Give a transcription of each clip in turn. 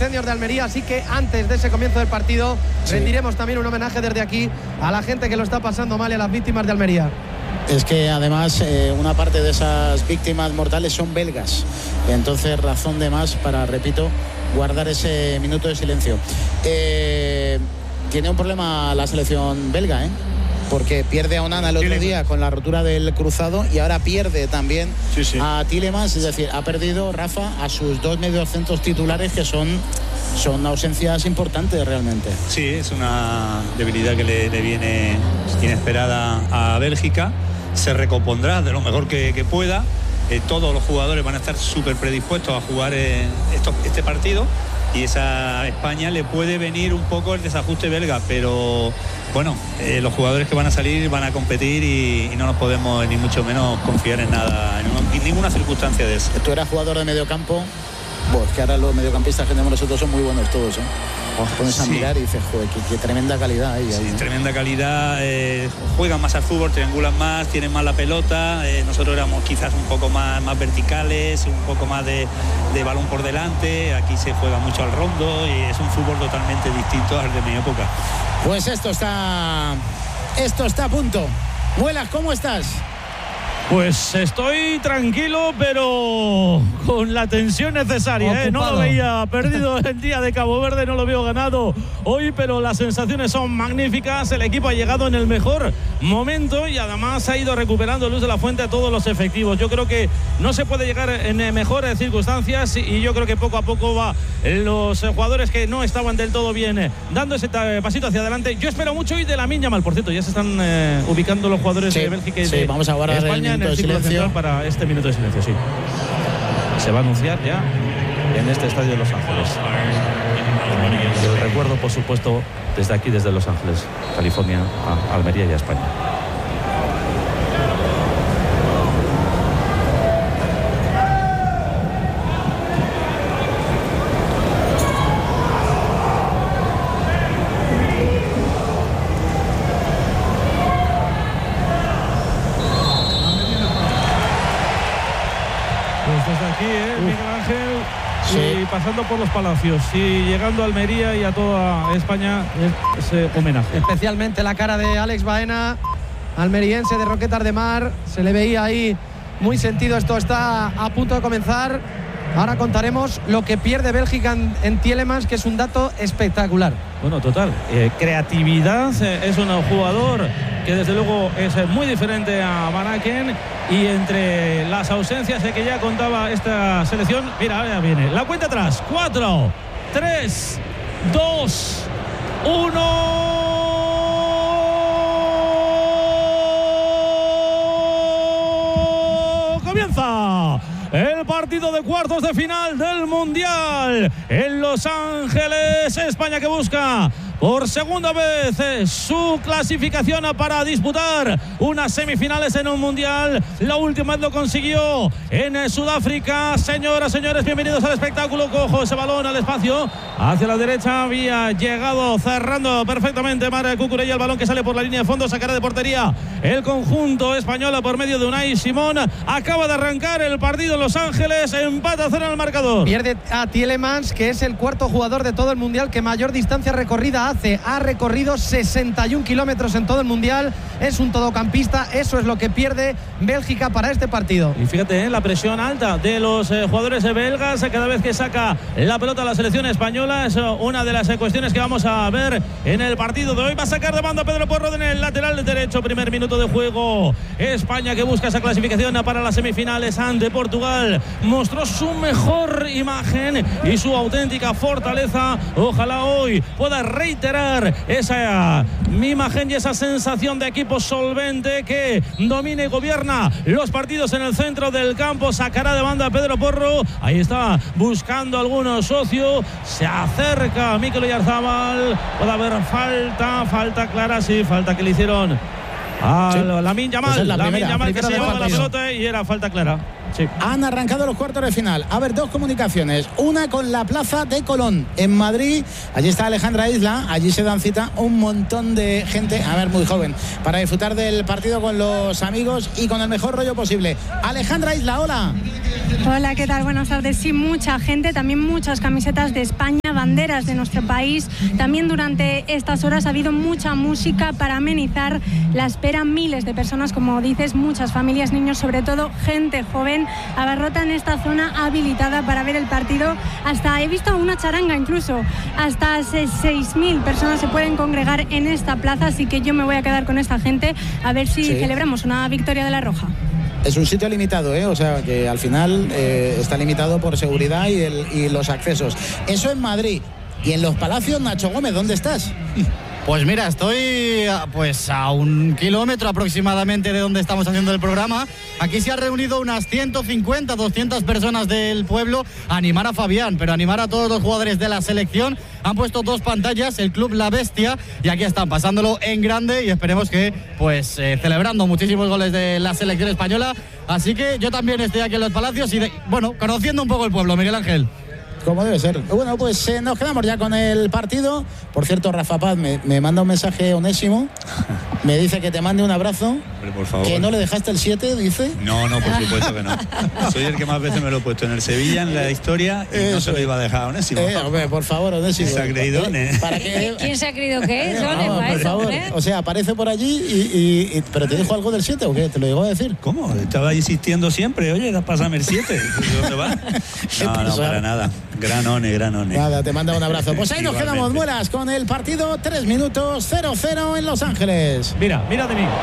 incendios de Almería, así que antes de ese comienzo del partido rendiremos también un homenaje desde aquí a la gente que lo está pasando mal y a las víctimas de Almería. Es que además una parte de esas víctimas mortales son belgas, entonces razón de más para, repito, guardar ese minuto de silencio. Tiene un problema la selección belga, porque pierde a Onana el otro día con la rotura del cruzado y ahora pierde también a Tielemans, es decir, ha perdido, Rafa, a sus dos mediocentros titulares, que son ausencias importantes realmente. Sí, es una debilidad que le viene inesperada a Bélgica. Se recompondrá de lo mejor que pueda. Todos los jugadores van a estar súper predispuestos a jugar este partido, y esa España le puede venir un poco el desajuste belga, pero bueno, los jugadores que van a salir van a competir y no nos podemos ni mucho menos confiar en nada, en ninguna circunstancia de eso. Tú eras jugador de mediocampo. Pues que ahora los mediocampistas que tenemos nosotros son muy buenos todos, Te pones a mirar y dices, joder, qué tremenda calidad hay. Sí, tremenda calidad. Juegan más al fútbol, triangulan más, tienen más la pelota. Nosotros éramos quizás un poco más verticales, un poco más de balón por delante. Aquí se juega mucho al rondo y es un fútbol totalmente distinto al de mi época. Pues esto está a punto. Muelas, ¿cómo estás? Pues estoy tranquilo, pero con la tensión necesaria. No lo veía perdido el día de Cabo Verde, no lo veo ganado hoy, pero las sensaciones son magníficas. El equipo ha llegado en el mejor momento y además ha ido recuperando Luis de la Fuente a todos los efectivos. Yo creo que no se puede llegar en mejores circunstancias y yo creo que poco a poco va los jugadores que no estaban del todo bien dando ese pasito hacia adelante. Yo espero mucho hoy de Lamine Yamal. Por cierto, ya se están ubicando los jugadores de Bélgica y de vamos a guardar España en el círculo central para este minuto de silencio. Sí, se va a anunciar ya en este estadio de Los Ángeles. El recuerdo, por supuesto, desde aquí, desde Los Ángeles, California, a Almería y a España. Y pasando por los palacios y llegando a Almería y a toda España ese homenaje. Especialmente la cara de Alex Baena, almeriense de Roquetas de Mar, se le veía ahí muy sentido. Esto está a punto de comenzar. Ahora contaremos lo que pierde Bélgica en Tielemans, que es un dato espectacular. Bueno, total, creatividad, es un jugador que desde luego es muy diferente a Van Aken, y entre las ausencias que ya contaba esta selección, mira, ya viene la cuenta atrás, 4, 3, 2, 1... ¡Comienza el partido de cuartos de final del Mundial en Los Ángeles! España, que busca por segunda vez su clasificación para disputar unas semifinales en un Mundial. La última vez lo consiguió en Sudáfrica. Señoras, señores, bienvenidos al espectáculo. Cojo ese balón al espacio hacia la derecha. Había llegado cerrando perfectamente Marc Cucurella. El balón que sale por la línea de fondo, sacará de portería el conjunto español por medio de Unai Simón. Acaba de arrancar el partido en Los Ángeles. Empate a 0 en el marcador. Pierde a Tielemans, que es el cuarto jugador de todo el Mundial que mayor distancia recorrida hace. Ha recorrido 61 kilómetros en todo el Mundial. Es un todocampista. Eso es lo que pierde Bélgica para este partido. Y fíjate, la presión alta de los jugadores belgas cada vez que saca la pelota a la selección española. Es una de las cuestiones que vamos a ver en el partido de hoy. Va a sacar de banda Pedro Porro en el lateral derecho. Primer minuto de juego. España, que busca esa clasificación para las semifinales ante Portugal. Mostró su mejor imagen y su auténtica fortaleza. Ojalá hoy pueda reiterar esa imagen y esa sensación de equipo solvente que domina y gobierna los partidos en el centro del campo. Sacará de banda a Pedro Porro. Ahí está buscando algún socio. Se acerca Mikel Oyarzabal. Puede haber falta clara, sí, falta que le hicieron a Lamine Yamal. Pues Lamine Yamal, que se llevaba la pelota y era falta clara. Sí. Han arrancado los cuartos de final. A ver, dos comunicaciones. Una con la Plaza de Colón en Madrid. Allí está Alejandra Isla. Allí se dan cita un montón de gente, a ver, muy joven, para disfrutar del partido con los amigos y con el mejor rollo posible. Alejandra Isla, hola. Hola, ¿qué tal? Buenas tardes. Sí, mucha gente, también muchas camisetas de España. banderas de nuestro país. También durante estas horas ha habido mucha música para amenizar la espera. Miles de personas, como dices, muchas familias, niños, sobre todo gente joven, abarrotan esta zona habilitada para ver el partido. Hasta he visto una charanga, incluso hasta 6.000 personas se pueden congregar en esta plaza, así que yo me voy a quedar con esta gente a ver si celebramos una victoria de la Roja. Es un sitio limitado, o sea que al final está limitado por seguridad y los accesos. Eso en Madrid. Y en Los Palacios, Nacho Gómez, ¿dónde estás? Pues mira, estoy a 1 kilómetro aproximadamente de donde estamos haciendo el programa. Aquí se han reunido unas 150, 200 personas del pueblo a animar a Fabián, pero animar a todos los jugadores de la selección. Han puesto 2 pantallas, el Club La Bestia, y aquí están pasándolo en grande y esperemos que, celebrando muchísimos goles de la selección española. Así que yo también estoy aquí en Los Palacios y, conociendo un poco el pueblo, Miguel Ángel. Como debe ser. Bueno, pues nos quedamos ya con el partido. Por cierto, Rafa Paz me manda un mensaje Onésimo. Me dice que te mande un abrazo. Hombre, por favor. Que no le dejaste el 7, dice. No, por supuesto que no. Soy el que más veces me lo he puesto en el Sevilla, en la historia, y no se lo iba a dejar a Onésimo. Hombre, por favor, Onésimo. Se ha creído, ¿Para qué? ¿Quién se ha creído que es? Por favor. O sea, aparece por allí pero ¿te dijo algo del 7 o qué? ¿Te lo llegó a decir? ¿Cómo? Estaba insistiendo siempre. Oye, pásame el 7. ¿Dónde va? No, para nada. Gran one. Nada, te manda un abrazo. Pues ahí nos quedamos, Muelas, con el partido. 3 minutos, 0-0 en Los Ángeles. Mira de mí.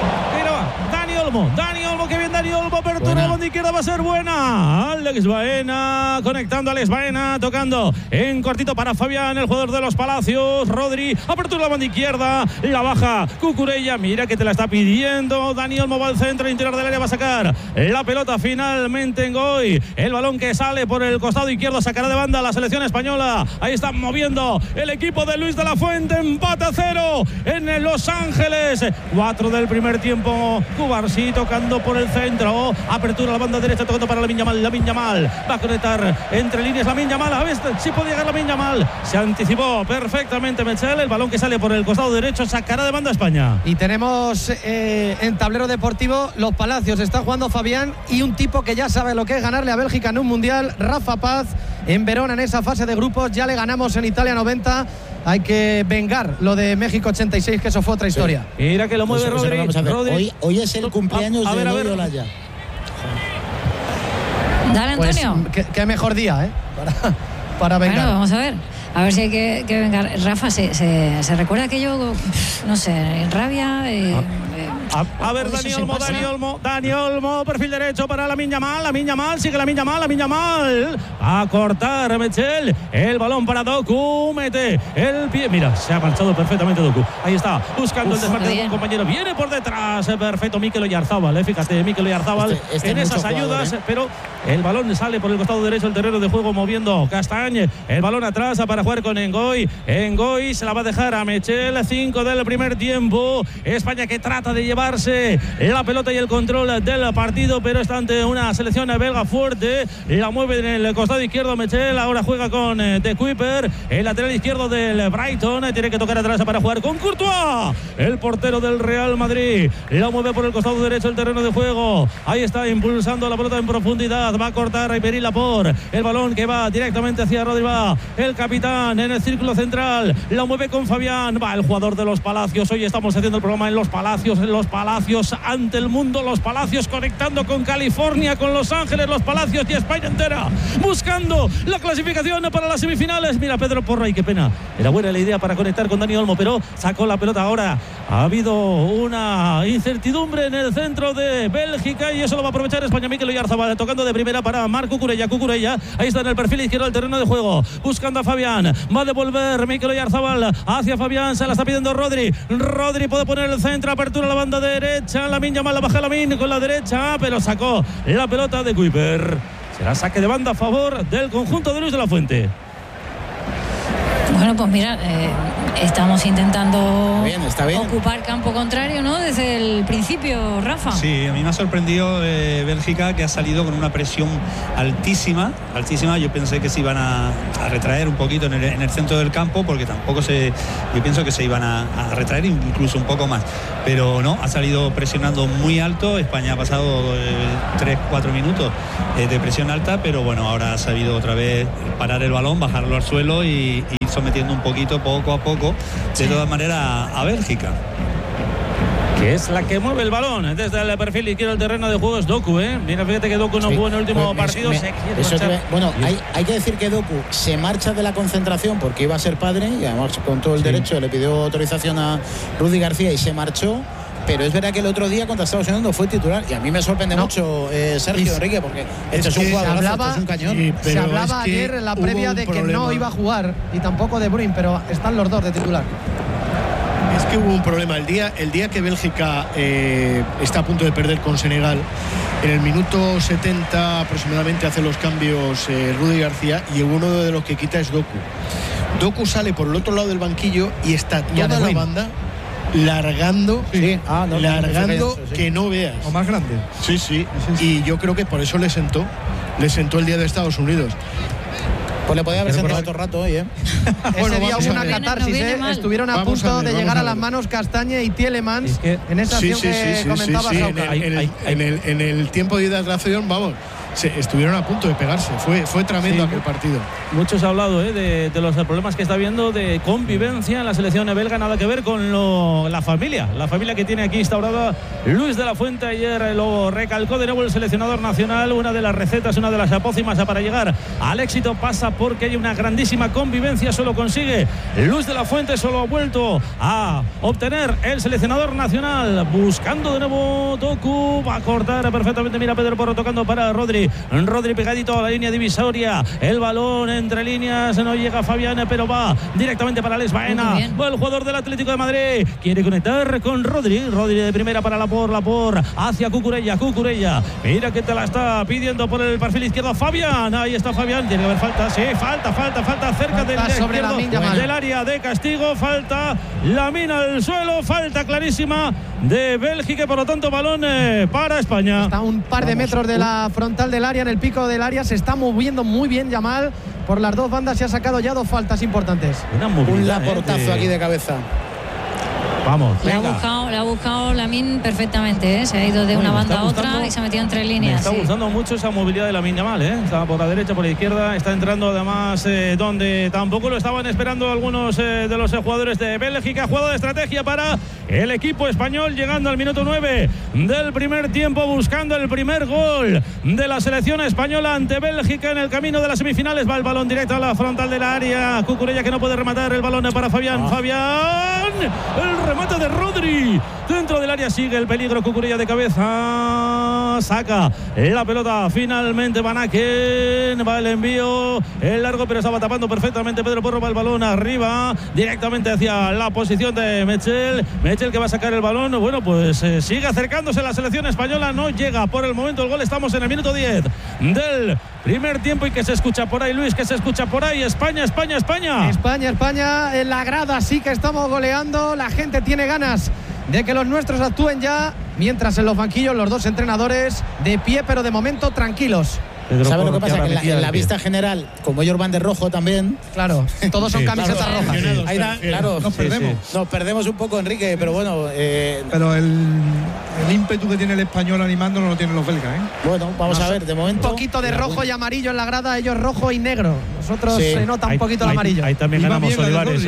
Dani Olmo, que bien Dani Olmo. Apertura a la banda izquierda, va a ser buena. Alex Baena, conectando a Alex Baena, tocando en cortito para Fabián, el jugador de Los Palacios. Rodri, apertura a la banda izquierda, la baja Cucurella, mira que te la está pidiendo. Dani Olmo va al centro, interior del área, va a sacar la pelota finalmente en Ngoy. El balón que sale por el costado izquierdo, sacará de banda la selección española. Ahí está moviendo el equipo de Luis de la Fuente. Empate a 0 en Los Ángeles. 4 del primer tiempo. Cubarsí tocando por el centro. Apertura a la banda derecha, tocando para Lamine Yamal. Va a conectar entre líneas Lamine Yamal. A ver si puede llegar Lamine Yamal. Se anticipó perfectamente Metzel. El balón que sale por el costado derecho, sacará de banda a España. Y tenemos en tablero deportivo Los Palacios. Está jugando Fabián y un tipo que ya sabe lo que es ganarle a Bélgica en un mundial, Rafa Paz. En Verona, en esa fase de grupos, ya le ganamos en Italia 90. Hay que vengar lo de México 86, que eso fue otra historia. Mira que lo mueve Rodri. Hoy es el cumpleaños de Lodi Olaya. Dale, Antonio. Pues, qué mejor día, para vengar. Bueno, vamos a ver. A ver si hay que vengar. Rafa, ¿se recuerda aquello? No sé, rabia. A ver, Dani Olmo, perfil derecho para Lamine Yamal, sigue Lamine Yamal, a cortar Metzel, el balón para Doku, mete el pie, mira, se ha marchado perfectamente Doku, ahí está, buscando el desmarque de un compañero, viene por detrás, perfecto, Mikel Oyarzábal, fíjate, Mikel Oyarzábal en esas ayudas, pero el balón sale por el costado derecho del terreno de juego, moviendo Castañ, el balón atrás para jugar con Ngoy se la va a dejar a Metzel. 5 del primer tiempo, España que trata de llevarse la pelota y el control del partido, pero está ante una selección belga fuerte, la mueve en el costado izquierdo Metzel, ahora juega con De Kuyper, el lateral izquierdo del Brighton, tiene que tocar atrás para jugar con Courtois, el portero del Real Madrid, la mueve por el costado derecho del terreno de juego, ahí está impulsando la pelota en profundidad, va a cortar Aymeric Laporte, el balón que va directamente hacia Rodri, va el capitán en el círculo central, la mueve con Fabián, va el jugador de Los Palacios. Hoy estamos haciendo el programa en Los Palacios ante el mundo, Los Palacios conectando con California, con Los Ángeles, Los Palacios y España entera buscando la clasificación para las semifinales. Mira Pedro Porro, y qué pena, era buena la idea para conectar con Dani Olmo, pero sacó la pelota. Ahora ha habido una incertidumbre en el centro de Bélgica y eso lo va a aprovechar España. Mikel Oyarzábal tocando de primera para Marc Cucurella, ahí está en el perfil izquierdo del terreno de juego, buscando a Fabián, va a devolver Mikel Oyarzábal hacia Fabián, se la está pidiendo Rodri puede poner el centro, apertura a la banda derecha, Lamine Yamal, la baja Lamine con la derecha, pero sacó la pelota de Kuyper. Será saque de banda a favor del conjunto de Luis de la Fuente. Bueno, pues mira, estamos intentando está bien. ocupar campo contrario, ¿no? Desde el principio, Rafa. Sí, a mí me ha sorprendido Bélgica, que ha salido con una presión altísima. Yo pensé que se iban a retraer un poquito en el centro del campo, porque yo pienso que se iban a retraer incluso un poco más. Pero no, ha salido presionando muy alto. España ha pasado 3-4 minutos de presión alta, pero bueno, ahora ha sabido otra vez parar el balón, bajarlo al suelo y ir sometiendo un poquito, poco a poco, de todas maneras, a Bélgica. Que es la que mueve el balón desde el perfil izquierdo del terreno de juego. Es Doku, ¿eh? Mira, fíjate que Doku no jugó en el último partido. Bueno, hay que decir que Doku se marcha de la concentración porque iba a ser padre y además con todo el derecho le pidió autorización a Rudy García y se marchó. Pero es verdad que el otro día contra Estados Unidos no fue titular y a mí me sorprende mucho Sergio Enrique, porque este es un jugador, este es un cañón. Sí, se hablaba ayer en la previa de que no iba a jugar y tampoco De Bruyne, pero están los dos de titular. Es que hubo un problema el día que Bélgica está a punto de perder con Senegal. En el minuto 70 aproximadamente hace los cambios Rudy García y uno de los que quita es Doku. Doku sale por el otro lado del banquillo y está toda la banda largando, que no veas. O más grande. Sí. Y yo creo que por eso le sentó el día de Estados Unidos. Pues le podía haber sentado otro rato hoy, Ese día hubo una catarsis, estuvieron a punto de llegar a las manos Castañe y Tielemans en esa acción que comentaba Sauca. En el tiempo de hidratación, vamos, estuvieron a punto de pegarse. Fue tremendo aquel partido. Muchos han hablado de los problemas que está habiendo de convivencia en la selección belga, nada que ver con la familia que tiene aquí instaurada Luis de la Fuente. Ayer lo recalcó de nuevo el seleccionador nacional. Una de las recetas, una de las apócimas para llegar al éxito pasa porque hay una grandísima convivencia. Solo consigue Luis de la Fuente, solo ha vuelto a obtener el seleccionador nacional. Buscando de nuevo Doku, va a cortar perfectamente. Mira, Pedro Porro tocando para Rodri pegadito a la línea divisoria. El balón entre líneas, no llega Fabián, pero va directamente para Alex Baena. El jugador del Atlético de Madrid quiere conectar con Rodri de primera para Lapor hacia Cucurella. Mira que te la está pidiendo por el perfil izquierdo Fabián. Ahí está Fabián, tiene que haber falta. Sí, falta cerca del área de castigo. Falta Lamine al suelo, falta clarísima de Bélgica, por lo tanto balón para España. Está a un par de metros de la frontal del área, en el pico del área. Se está moviendo muy bien Yamal por las dos bandas y ha sacado ya dos faltas importantes. Un laportazo aquí de cabeza. Vamos, le ha buscado Lamine perfectamente, se ha ido de una banda a otra y se ha metido entre líneas. Está gustando mucho esa movilidad de Lamine Yamal, está por la derecha, por la izquierda, está entrando además donde tampoco lo estaban esperando algunos de los jugadores de Bélgica. Jugada de estrategia para el equipo español, llegando al minuto 9 del primer tiempo, buscando el primer gol de la selección española ante Bélgica en el camino de las semifinales. Va el balón directo a la frontal del área. Cucurella, que no puede rematar, el balón para Fabián. El remate de Rodri dentro del área, sigue el peligro. Cucurella de cabeza, saca la pelota finalmente Van Aken, va el envío, el largo, pero estaba tapando perfectamente Pedro Porro. Va el balón arriba directamente hacia la posición de Metzel, que va a sacar el balón. Bueno, pues sigue acercándose la selección española, no llega por el momento el gol. Estamos en el minuto 10 del primer tiempo y que se escucha por ahí, Luis, que se escucha por ahí. España en la grada, sí que estamos goleando. La gente tiene ganas de que los nuestros actúen ya, mientras en los banquillos los dos entrenadores de pie, pero de momento tranquilos. ¿Sabes lo que pasa? Que en la vista general, como ellos van de rojo también. Claro, todos son camisetas rojas. Ahí claro, nos perdemos. Nos perdemos un poco, Enrique, pero bueno. Pero el ímpetu que tiene el español animando no lo tienen los belgas, Bueno, vamos a ver, de momento. Un poquito de rojo y amarillo en la grada, ellos rojo y negro. Nosotros se nota un poquito el amarillo. Ahí también ganamos, Olivares,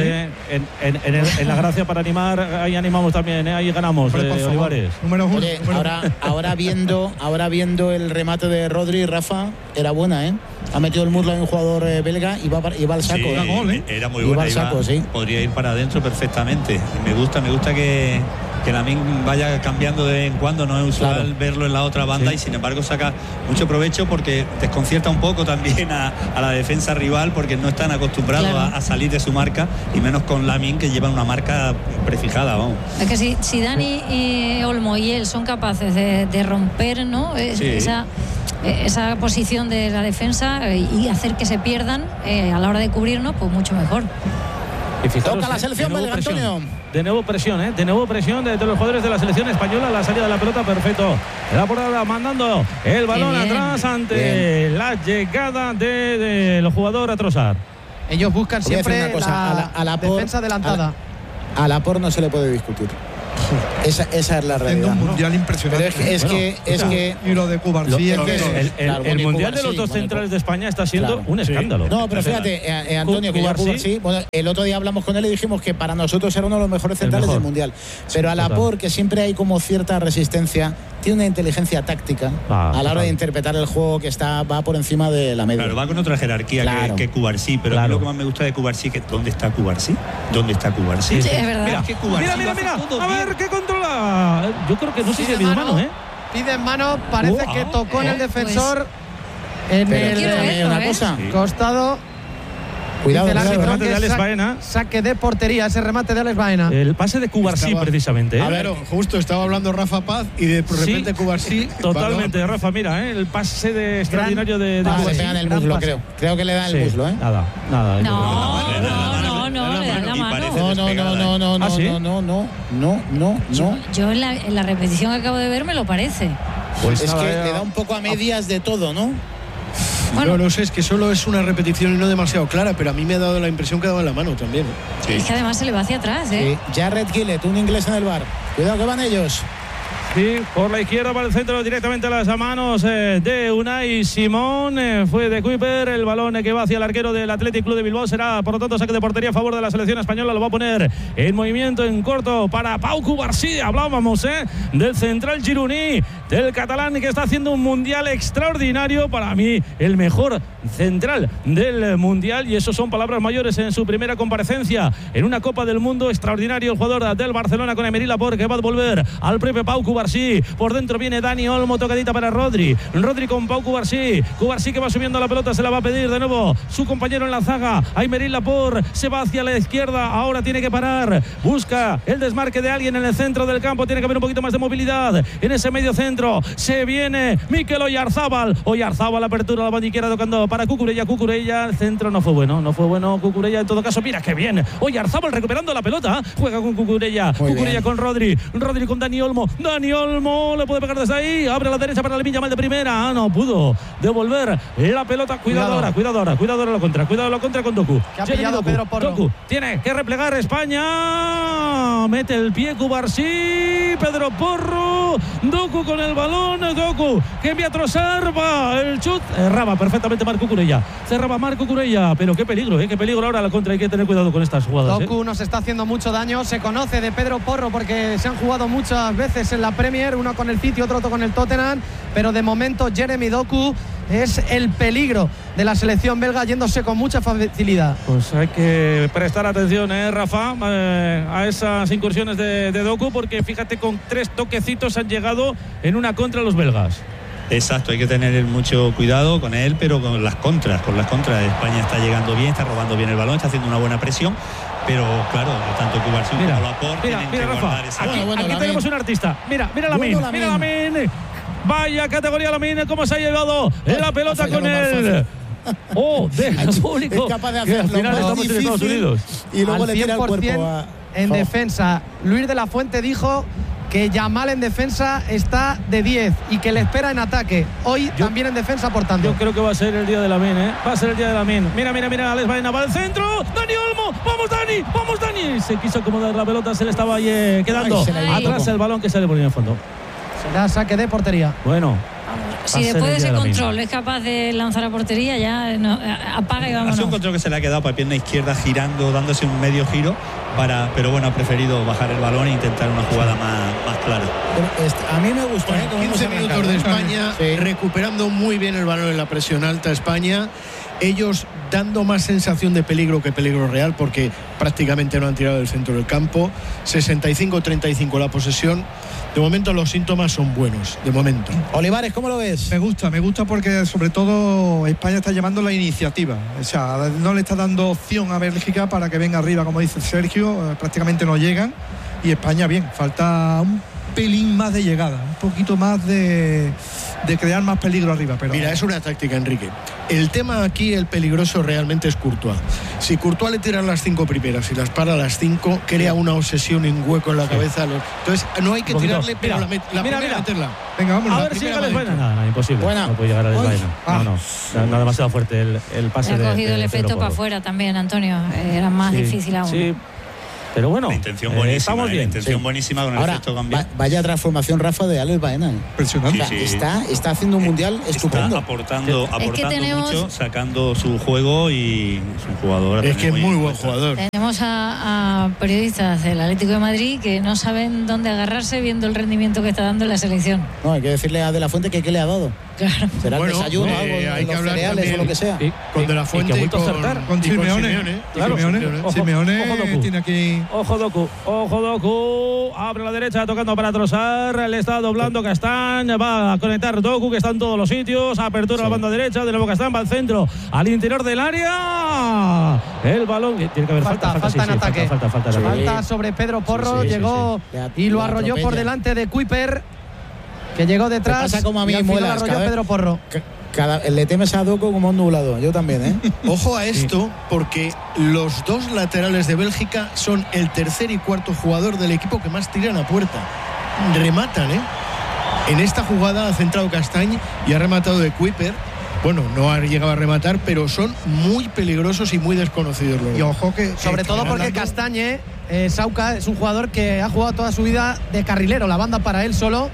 en la gracia para animar, ahí animamos también, ahí ganamos, Olivares. Número 1. Ahora viendo el remate de Rodri, Rafa, era buena, ha metido el muslo en un jugador belga y va al saco. Sí, era muy buena, podría ir para adentro perfectamente. Me gusta que Lamine vaya cambiando de vez en cuando, no es usual verlo en la otra banda, y sin embargo saca mucho provecho porque desconcierta un poco también a la defensa rival, porque no están acostumbrados a salir de su marca, y menos con Lamine, que lleva una marca prefijada. Vamos. Es que si Dani y Olmo y él son capaces de romper, ¿no? Esa posición de la defensa y hacer que se pierdan a la hora de cubrirnos, pues mucho mejor. Y fijaros, toca la selección belga, Antonio. De nuevo presión de los jugadores de la selección española. La salida de la pelota, perfecto. La portada mandando el balón atrás ante la llegada del jugador a Trossard. Ellos buscan siempre la defensa adelantada. A Lapor no se le puede discutir. Esa es la realidad. Un mundial impresionante. Pero y lo de Cubarsí el mundial de los dos centrales de España está siendo un escándalo. No, pero fíjate, Antonio, que Cubarsí, bueno, el otro día hablamos con él y dijimos que para nosotros era uno de los mejores centrales del mundial. Pero a Laporte, que siempre hay como cierta resistencia, tiene una inteligencia táctica a la hora de interpretar el juego que va por encima de la media. Claro, va con otra jerarquía que Cubarsí, pero a mí lo que más me gusta de Cubarsí es que ¿dónde está Cubarsí? ¿Dónde está Cubarsí? Sí, es verdad. Mira, a ver qué controla. Yo creo que no sé si ha habido mano, Pide en mano, parece que tocó en el defensor en el costado. Cuidado, el remate de Alex Baena. Saque de portería, ese remate de Alex Baena. El pase de Cubarsí, precisamente. A ver, justo estaba hablando Rafa Paz y de repente Cubarsí. Totalmente, Rafa, mira, el pase extraordinario de Cubarsí. Se pega en el muslo, creo. Creo que le da el muslo, Nada. No, le da la mano. No. Yo en la repetición que acabo de ver me lo parece. Pues es que le da un poco a medias de todo, ¿no? Bueno, no sé, es que solo es una repetición y no demasiado clara, pero a mí me ha dado la impresión que daba en la mano también. Sí. Es que además se le va hacia atrás, Sí. Jared Gillett, un inglés en el bar. Cuidado que van ellos. Sí, por la izquierda para el centro, directamente a las manos de Unai Simón. Fue de Kuiper, el balón que va hacia el arquero del Athletic Club de Bilbao. Será, por lo tanto, saque de portería a favor de la selección española. Lo va a poner en movimiento en corto para Pau Cubarsí. Hablábamos del central gironí, del catalán, que está haciendo un mundial extraordinario. Para mí, el mejor central del mundial. Y eso son palabras mayores en su primera comparecencia en una Copa del Mundo. Extraordinario el jugador del Barcelona con Emery Laporte, que va a volver al propio Pau Cubarsí. Por dentro viene Dani Olmo, tocadita para Rodri con Pau Cubarsí que va subiendo la pelota, se la va a pedir de nuevo su compañero en la zaga, Aymeric Laporte, se va hacia la izquierda, ahora tiene que parar, busca el desmarque de alguien en el centro del campo, tiene que haber un poquito más de movilidad en ese medio centro, se viene Mikel Oyarzábal, apertura a la banda izquierda tocando para Cucurella, el centro no fue bueno, Cucurella en todo caso, mira que bien, Oyarzábal recuperando la pelota, juega con Cucurella con Rodri con Dani Olmo le puede pegar desde ahí, abre a la derecha para Lamine Yamal de primera, no pudo devolver la pelota, cuidado ahora la contra con Doku, que ha pillado Pedro Porro. Doku tiene que replegar España, mete el pie Cubarsí, Pedro Porro, Doku con el balón, Doku que envía a Trossard, el chut, erraba perfectamente Marc Cucurella, cerraba Marc Cucurella, pero qué peligro ahora la contra, hay que tener cuidado con estas jugadas. Doku nos está haciendo mucho daño, se conoce de Pedro Porro porque se han jugado muchas veces en la Premier, uno con el City, otro con el Tottenham, pero de momento Jeremy Doku es el peligro de la selección belga, yéndose con mucha facilidad. Pues hay que prestar atención, Rafa, a esas incursiones de Doku, porque fíjate, con 3 toquecitos han llegado en una contra los belgas. Exacto, hay que tener mucho cuidado con él, pero con las contras. España está llegando bien, está robando bien el balón, está haciendo una buena presión. Pero claro, tanto Cubarsí como Laporte tienen que guardar esa. Aquí tenemos un artista. Mira Lamine. Vaya categoría Lamine, cómo se ha llevado la pelota con él. De público. Es capaz de hacerlo, al final estamos en Estados Unidos. Y luego le tira el cuerpo en defensa. Luis de la Fuente dijo que Yamal en defensa está de 10 y que le espera en ataque. Hoy también en defensa, por tanto. Yo creo que va a ser el día de Lamine, Va a ser el día de Lamine. Mira, Alex Baena va al centro. Dani Olmo, vamos Dani. Se quiso acomodar la pelota, se le estaba ahí quedando atrás el balón que se le ponía en fondo. Será saque de portería. Bueno. Si después de ese control es capaz de lanzar a portería, ya apaga y vámonos. Ha sido un control que se le ha quedado para pierna izquierda, girando, dándose un medio giro, pero bueno, ha preferido bajar el balón e intentar una jugada más clara. A mí me gusta. 15 minutos de España, recuperando muy bien el balón en la presión alta España. Ellos dando más sensación de peligro que peligro real, porque prácticamente no han tirado del centro del campo. 65-35 la posesión. De momento los síntomas son buenos, de momento. Olivares, ¿cómo lo ves? Me gusta porque sobre todo España está llevando la iniciativa. O sea, no le está dando opción a Bélgica para que venga arriba, como dice Sergio, prácticamente no llegan. Y España bien, falta un pelín más de llegada, un poquito más de crear más peligro arriba. Pero mira, es una táctica, Enrique. El tema aquí, el peligroso realmente es Courtois. Si Courtois le tira las 5 primeras y las para las 5, crea una obsesión y un hueco en la cabeza. Entonces no hay que tirarle, pero la primera meterla. Venga, vámonos. A ver si llega Alex Baena. Nada, imposible. Buena. No puede llegar a Alex Baena. No, demasiado fuerte el pase. Ha cogido el efecto para afuera también, Antonio. Era más difícil aún. Sí. Pero bueno, la intención buenísima, estamos bien. La intención buenísima con el Ahora, efecto cambio. Vaya transformación, Rafa, de Alex Baena. Impresionante. Está haciendo un mundial estupendo. Está aportando tenemos, mucho, sacando su juego y es un jugador. Es que es muy buen jugador. Tenemos a periodistas del Atlético de Madrid que no saben dónde agarrarse viendo el rendimiento que está dando en la selección. No, hay que decirle a De La Fuente que qué le ha dado. Claro. Será el desayuno, algo, hay que los hablar cereales o lo que sea. Con De La Fuente y con Simeone. Claro. Simeone tiene aquí. Ojo Doku, abre a la derecha tocando para Trossard, le está doblando Castán, va a conectar Doku que está en todos los sitios, apertura a la banda derecha, de nuevo Castán va al centro, al interior del área, el balón, tiene que haber falta en ataque. Falta sobre Pedro Porro, llegó y lo arrolló por delante de Kuiper, que llegó detrás. Pasa como a mí, y al final Muelas, arrolló a Pedro Porro. Le temes a Doku como un nublado, yo también, ¿eh? Ojo a esto, porque los dos laterales de Bélgica son el tercer y cuarto jugador del equipo que más tiran a puerta. Rematan, ¿eh? En esta jugada ha centrado Castañ y ha rematado de Kuiper. Bueno, no ha llegado a rematar, pero son muy peligrosos y muy desconocidos. Y ojo que sobre todo porque Castañe, Sauca, es un jugador que ha jugado toda su vida de carrilero, la banda para él solo.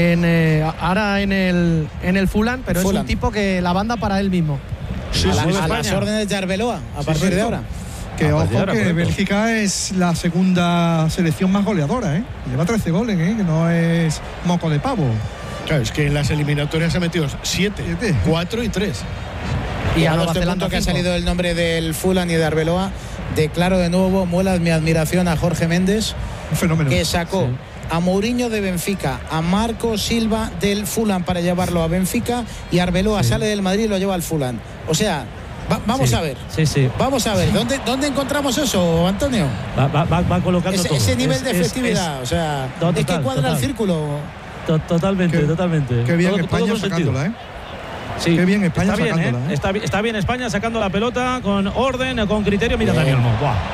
Ahora en el Fulham, pero es un tipo que la banda para él mismo. A las órdenes de Arbeloa a partir de ahora. Que ojo que Bélgica es la segunda selección más goleadora, lleva 13 goles, que no es moco de pavo. Claro, es que en las eliminatorias ha metido 7, 4 y 3. Y a este punto que ha salido el nombre del Fulham y de Arbeloa, declaro de nuevo, Muelas, mi admiración a Jorge Méndez, un fenómeno, que sacó a Mourinho de Benfica, a Marco Silva del Fulham para llevarlo a Benfica, y Arbeloa sale del Madrid y lo lleva al Fulham. O sea, vamos a ver. Vamos a ver, ¿dónde encontramos eso, Antonio? Va colocando ese nivel de efectividad, o sea, es que cuadra el círculo. Totalmente. Qué bien España sacándola, Sí, qué bien España está bien, sacándola. Está bien España sacando la pelota con orden, con criterio. Mira Dani Olmo.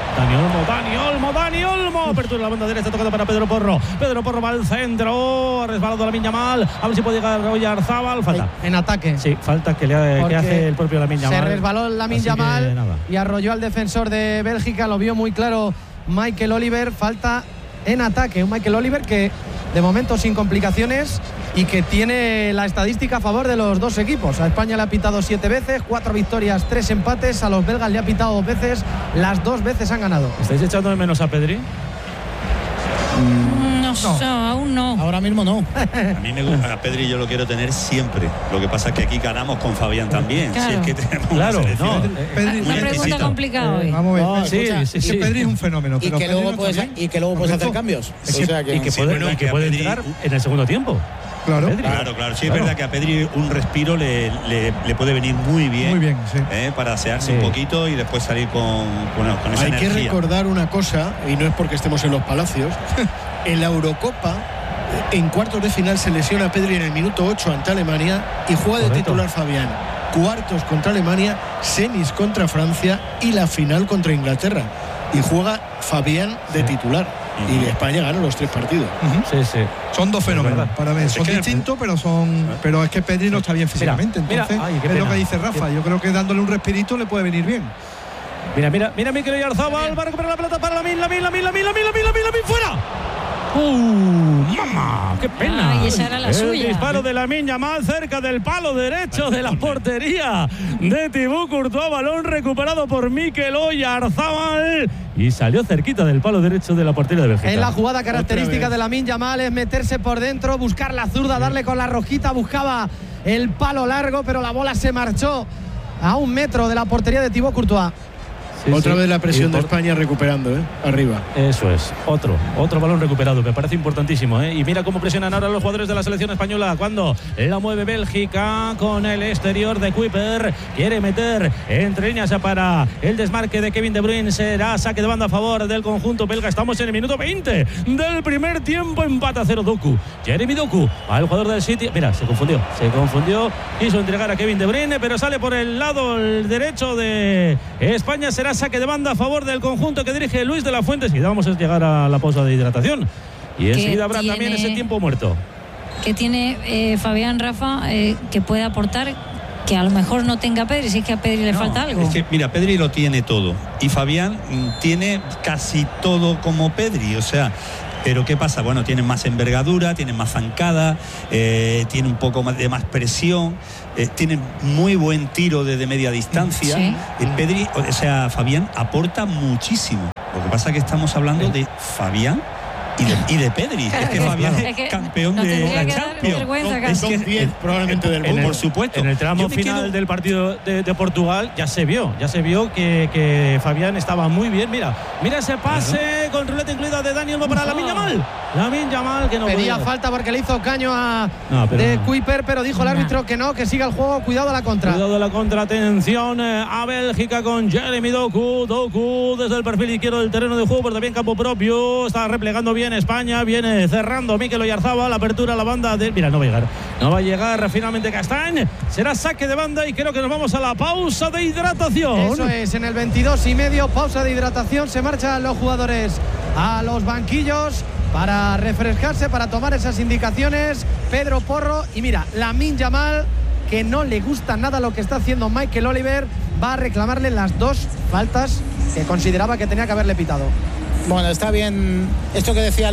Dani Olmo. Apertura la banda derecha tocando para Pedro Porro. Pedro Porro va al centro. Resbalado Lamine Yamal. A ver si puede llegar Oyarzabal. Falta. En ataque. Sí, falta que hace el propio Lamine Yamal. Se resbaló Lamine Yamal y arrolló al defensor de Bélgica. Lo vio muy claro Michael Oliver. Falta en ataque. Un Michael Oliver que de momento sin complicaciones y que tiene la estadística a favor de los dos equipos. A España le ha pitado 7 veces, 4 victorias, 3 empates. A los belgas le ha pitado 2 veces, las 2 veces han ganado. ¿Estáis echando de menos a Pedri? No, aún no. Ahora mismo no. A mí me gusta, a Pedri yo lo quiero tener siempre. Lo que pasa es que aquí ganamos con Fabián también. Claro. Si es que tenemos una selección. Una pregunta complicada hoy. Vamos a ver. Sí. Pedri es un fenómeno. Y que luego puedes hacer cambios. Y que puede entrar en el segundo tiempo. Claro. Sí, es verdad que a Pedri un respiro le puede venir muy bien. Muy bien, sí. Para asearse un poquito y después salir con esa energía. Hay que recordar una cosa, y no es porque estemos en los palacios. En la Eurocopa, en cuartos de final, se lesiona a Pedri en el minuto 8 ante Alemania y juega de titular Fabián. Cuartos contra Alemania, semis contra Francia y la final contra Inglaterra. Y juega Fabián de titular. Y España gana los 3 partidos. Son 2 fenómenos para mí. Son distintos, pero es que Pedri no está bien físicamente. Entonces, es lo que dice Rafa. Yo creo que dándole un respirito le puede venir bien. Mira Mikel Oyarzabal, va a recuperar la pelota para Lamine, fuera. ¡Mamá! ¡Qué pena! Ay, esa era la suya. El disparo de Lamine Yamal cerca del palo derecho de la portería de Thibaut Courtois. Balón recuperado por Mikel Oyarzabal y salió cerquita del palo derecho de la portería de Bélgica. En la jugada característica de Lamine Yamal es meterse por dentro, buscar la zurda, darle con la rojita, buscaba el palo largo, pero la bola se marchó a 1 metro de la portería de Thibaut Courtois. Otra vez la presión de España recuperando, arriba. Eso es, otro balón recuperado, me parece importantísimo, Y mira cómo presionan ahora los jugadores de la selección española cuando la mueve Bélgica con el exterior de Kuiper. Quiere meter entre líneas para el desmarque de Kevin De Bruyne. Será saque de banda a favor del conjunto belga. Estamos en el minuto 20 del primer tiempo. Empata a 0 Doku. Jeremy Doku, al jugador del City. Mira, se confundió. Quiso entregar a Kevin De Bruyne, pero sale por el lado derecho de España. Será saque de banda a favor del conjunto que dirige Luis de la Fuente. Y vamos a llegar a la pausa de hidratación y enseguida habrá también ese tiempo muerto. ¿Qué tiene Fabián, Rafa, que puede aportar que a lo mejor no tenga Pedri, si es que a Pedri le falta algo. Es que, mira, Pedri lo tiene todo y Fabián tiene casi todo como Pedri, o sea, pero ¿qué pasa? Bueno, tiene más envergadura, tiene más zancada, tiene un poco más de más presión, tiene muy buen tiro desde media distancia. Sí. Pedri, o sea, Fabián aporta muchísimo. Lo que pasa es que estamos hablando de Fabián y de Pedri. Es que Fabián es campeón de la Champions. Son 10 probablemente del mundo. Por supuesto. En el tramo final del partido de Portugal ya se vio que Fabián estaba muy bien. Mira ese pase con ruleta incluida de Dani Olmo para Lamine Yamal. Lamine Yamal que no pedía podía. falta porque le hizo caño a Kuiper, pero dijo el árbitro que no, que siga el juego, cuidado a la contra. Cuidado de la contra, atención a Bélgica con Jeremy Doku desde el perfil izquierdo del terreno de juego, pero también campo propio, está replegando bien España, viene cerrando Mikel Oyarzabal, la apertura a la banda de... Mira, no va a llegar finalmente Castañ, será saque de banda y creo que nos vamos a la pausa de hidratación. Eso es, en el 22:30, pausa de hidratación, se marchan los jugadores a los banquillos para refrescarse, para tomar esas indicaciones. Pedro Porro y mira, Lamine Yamal, que no le gusta nada lo que está haciendo Michael Oliver, va a reclamarle las 2 faltas que consideraba que tenía que haberle pitado. Bueno, está bien esto que decía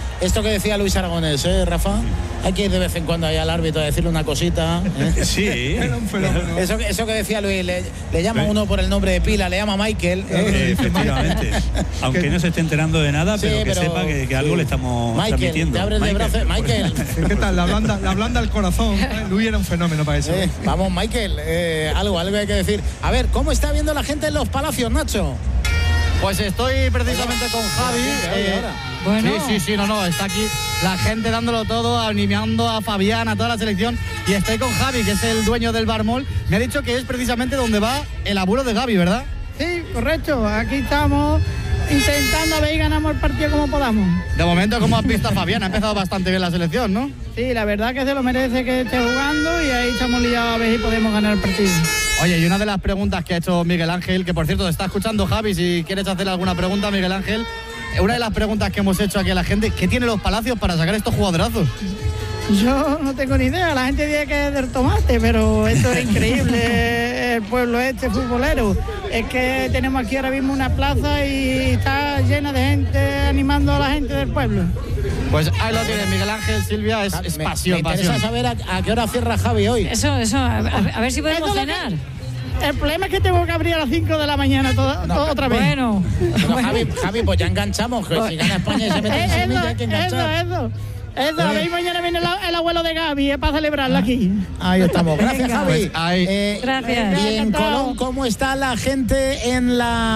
Luis Aragonés, Rafa. Hay que ir de vez en cuando ahí al árbitro a decirle una cosita. Sí. Era un fenómeno. Eso que decía Luis, le llama uno por el nombre de pila, le llama Michael. Efectivamente. Aunque no se esté enterando de nada, Sí, pero que sepa que algo le estamos transmitiendo. Te abres de brazos, Michael. ¿Qué tal? La blanda al corazón. Luis era un fenómeno para eso. Vamos, Michael, algo hay que decir. A ver, ¿cómo está viendo la gente en los palacios, Nacho? Pues estoy precisamente con Javi. Bueno. Sí, no, está aquí la gente dándolo todo, animando a Fabián, a toda la selección. Y estoy con Javi, que es el dueño del Barmol. Me ha dicho que es precisamente donde va el abuelo de Gavi, ¿verdad? Sí, correcto. Aquí estamos intentando a ver y ganamos el partido como podamos. De momento, ¿cómo has visto a Fabián? Ha empezado bastante bien la selección, ¿no? Sí, la verdad que se lo merece que esté jugando y ahí estamos liados a ver si podemos ganar el partido. Oye, y una de las preguntas que ha hecho Miguel Ángel, que por cierto te está escuchando Javi, si quieres hacerle alguna pregunta a Miguel Ángel, una de las preguntas que hemos hecho aquí a la gente, ¿qué tiene los Palacios para sacar estos jugadorazos? Yo no tengo ni idea, la gente dice que es del tomate, pero esto es increíble, el pueblo futbolero. Es que tenemos aquí ahora mismo una plaza y está llena de gente animando a la gente del pueblo. Pues ahí lo tiene Miguel Ángel, Silvia, es pasión, Me interesa saber a qué hora cierra Javi hoy. Eso, a ver si podemos cenar. El problema es que tengo que abrir a las 5 de la mañana otra vez. Bueno, Javi, pues ya enganchamos, que si gana España y se mete en semilla hay que enganchar. Eso, a ver, mañana viene el abuelo de Gavi, para celebrarla aquí. Ahí estamos, gracias Javi. Gracias. Y en Colón, ¿cómo está la gente en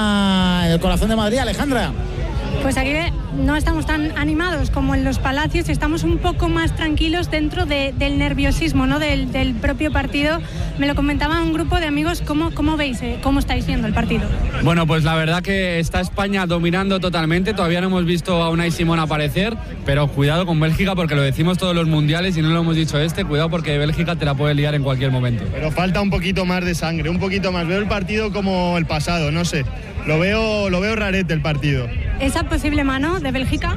el corazón de Madrid, Alejandra? Pues aquí no estamos tan animados como en los Palacios, estamos un poco más tranquilos dentro del nerviosismo, ¿no? del propio partido. Me lo comentaba un grupo de amigos, ¿cómo veis, cómo estáis viendo el partido? Bueno, pues la verdad que está España dominando totalmente, todavía no hemos visto a Unai Simón aparecer, pero cuidado con Bélgica porque lo decimos todos los mundiales y no lo hemos dicho cuidado porque Bélgica te la puede liar en cualquier momento. Pero falta un poquito más de sangre, un poquito más. Veo el partido como el pasado, no sé, lo veo rarete el partido. ¿Esa posible mano de Bélgica?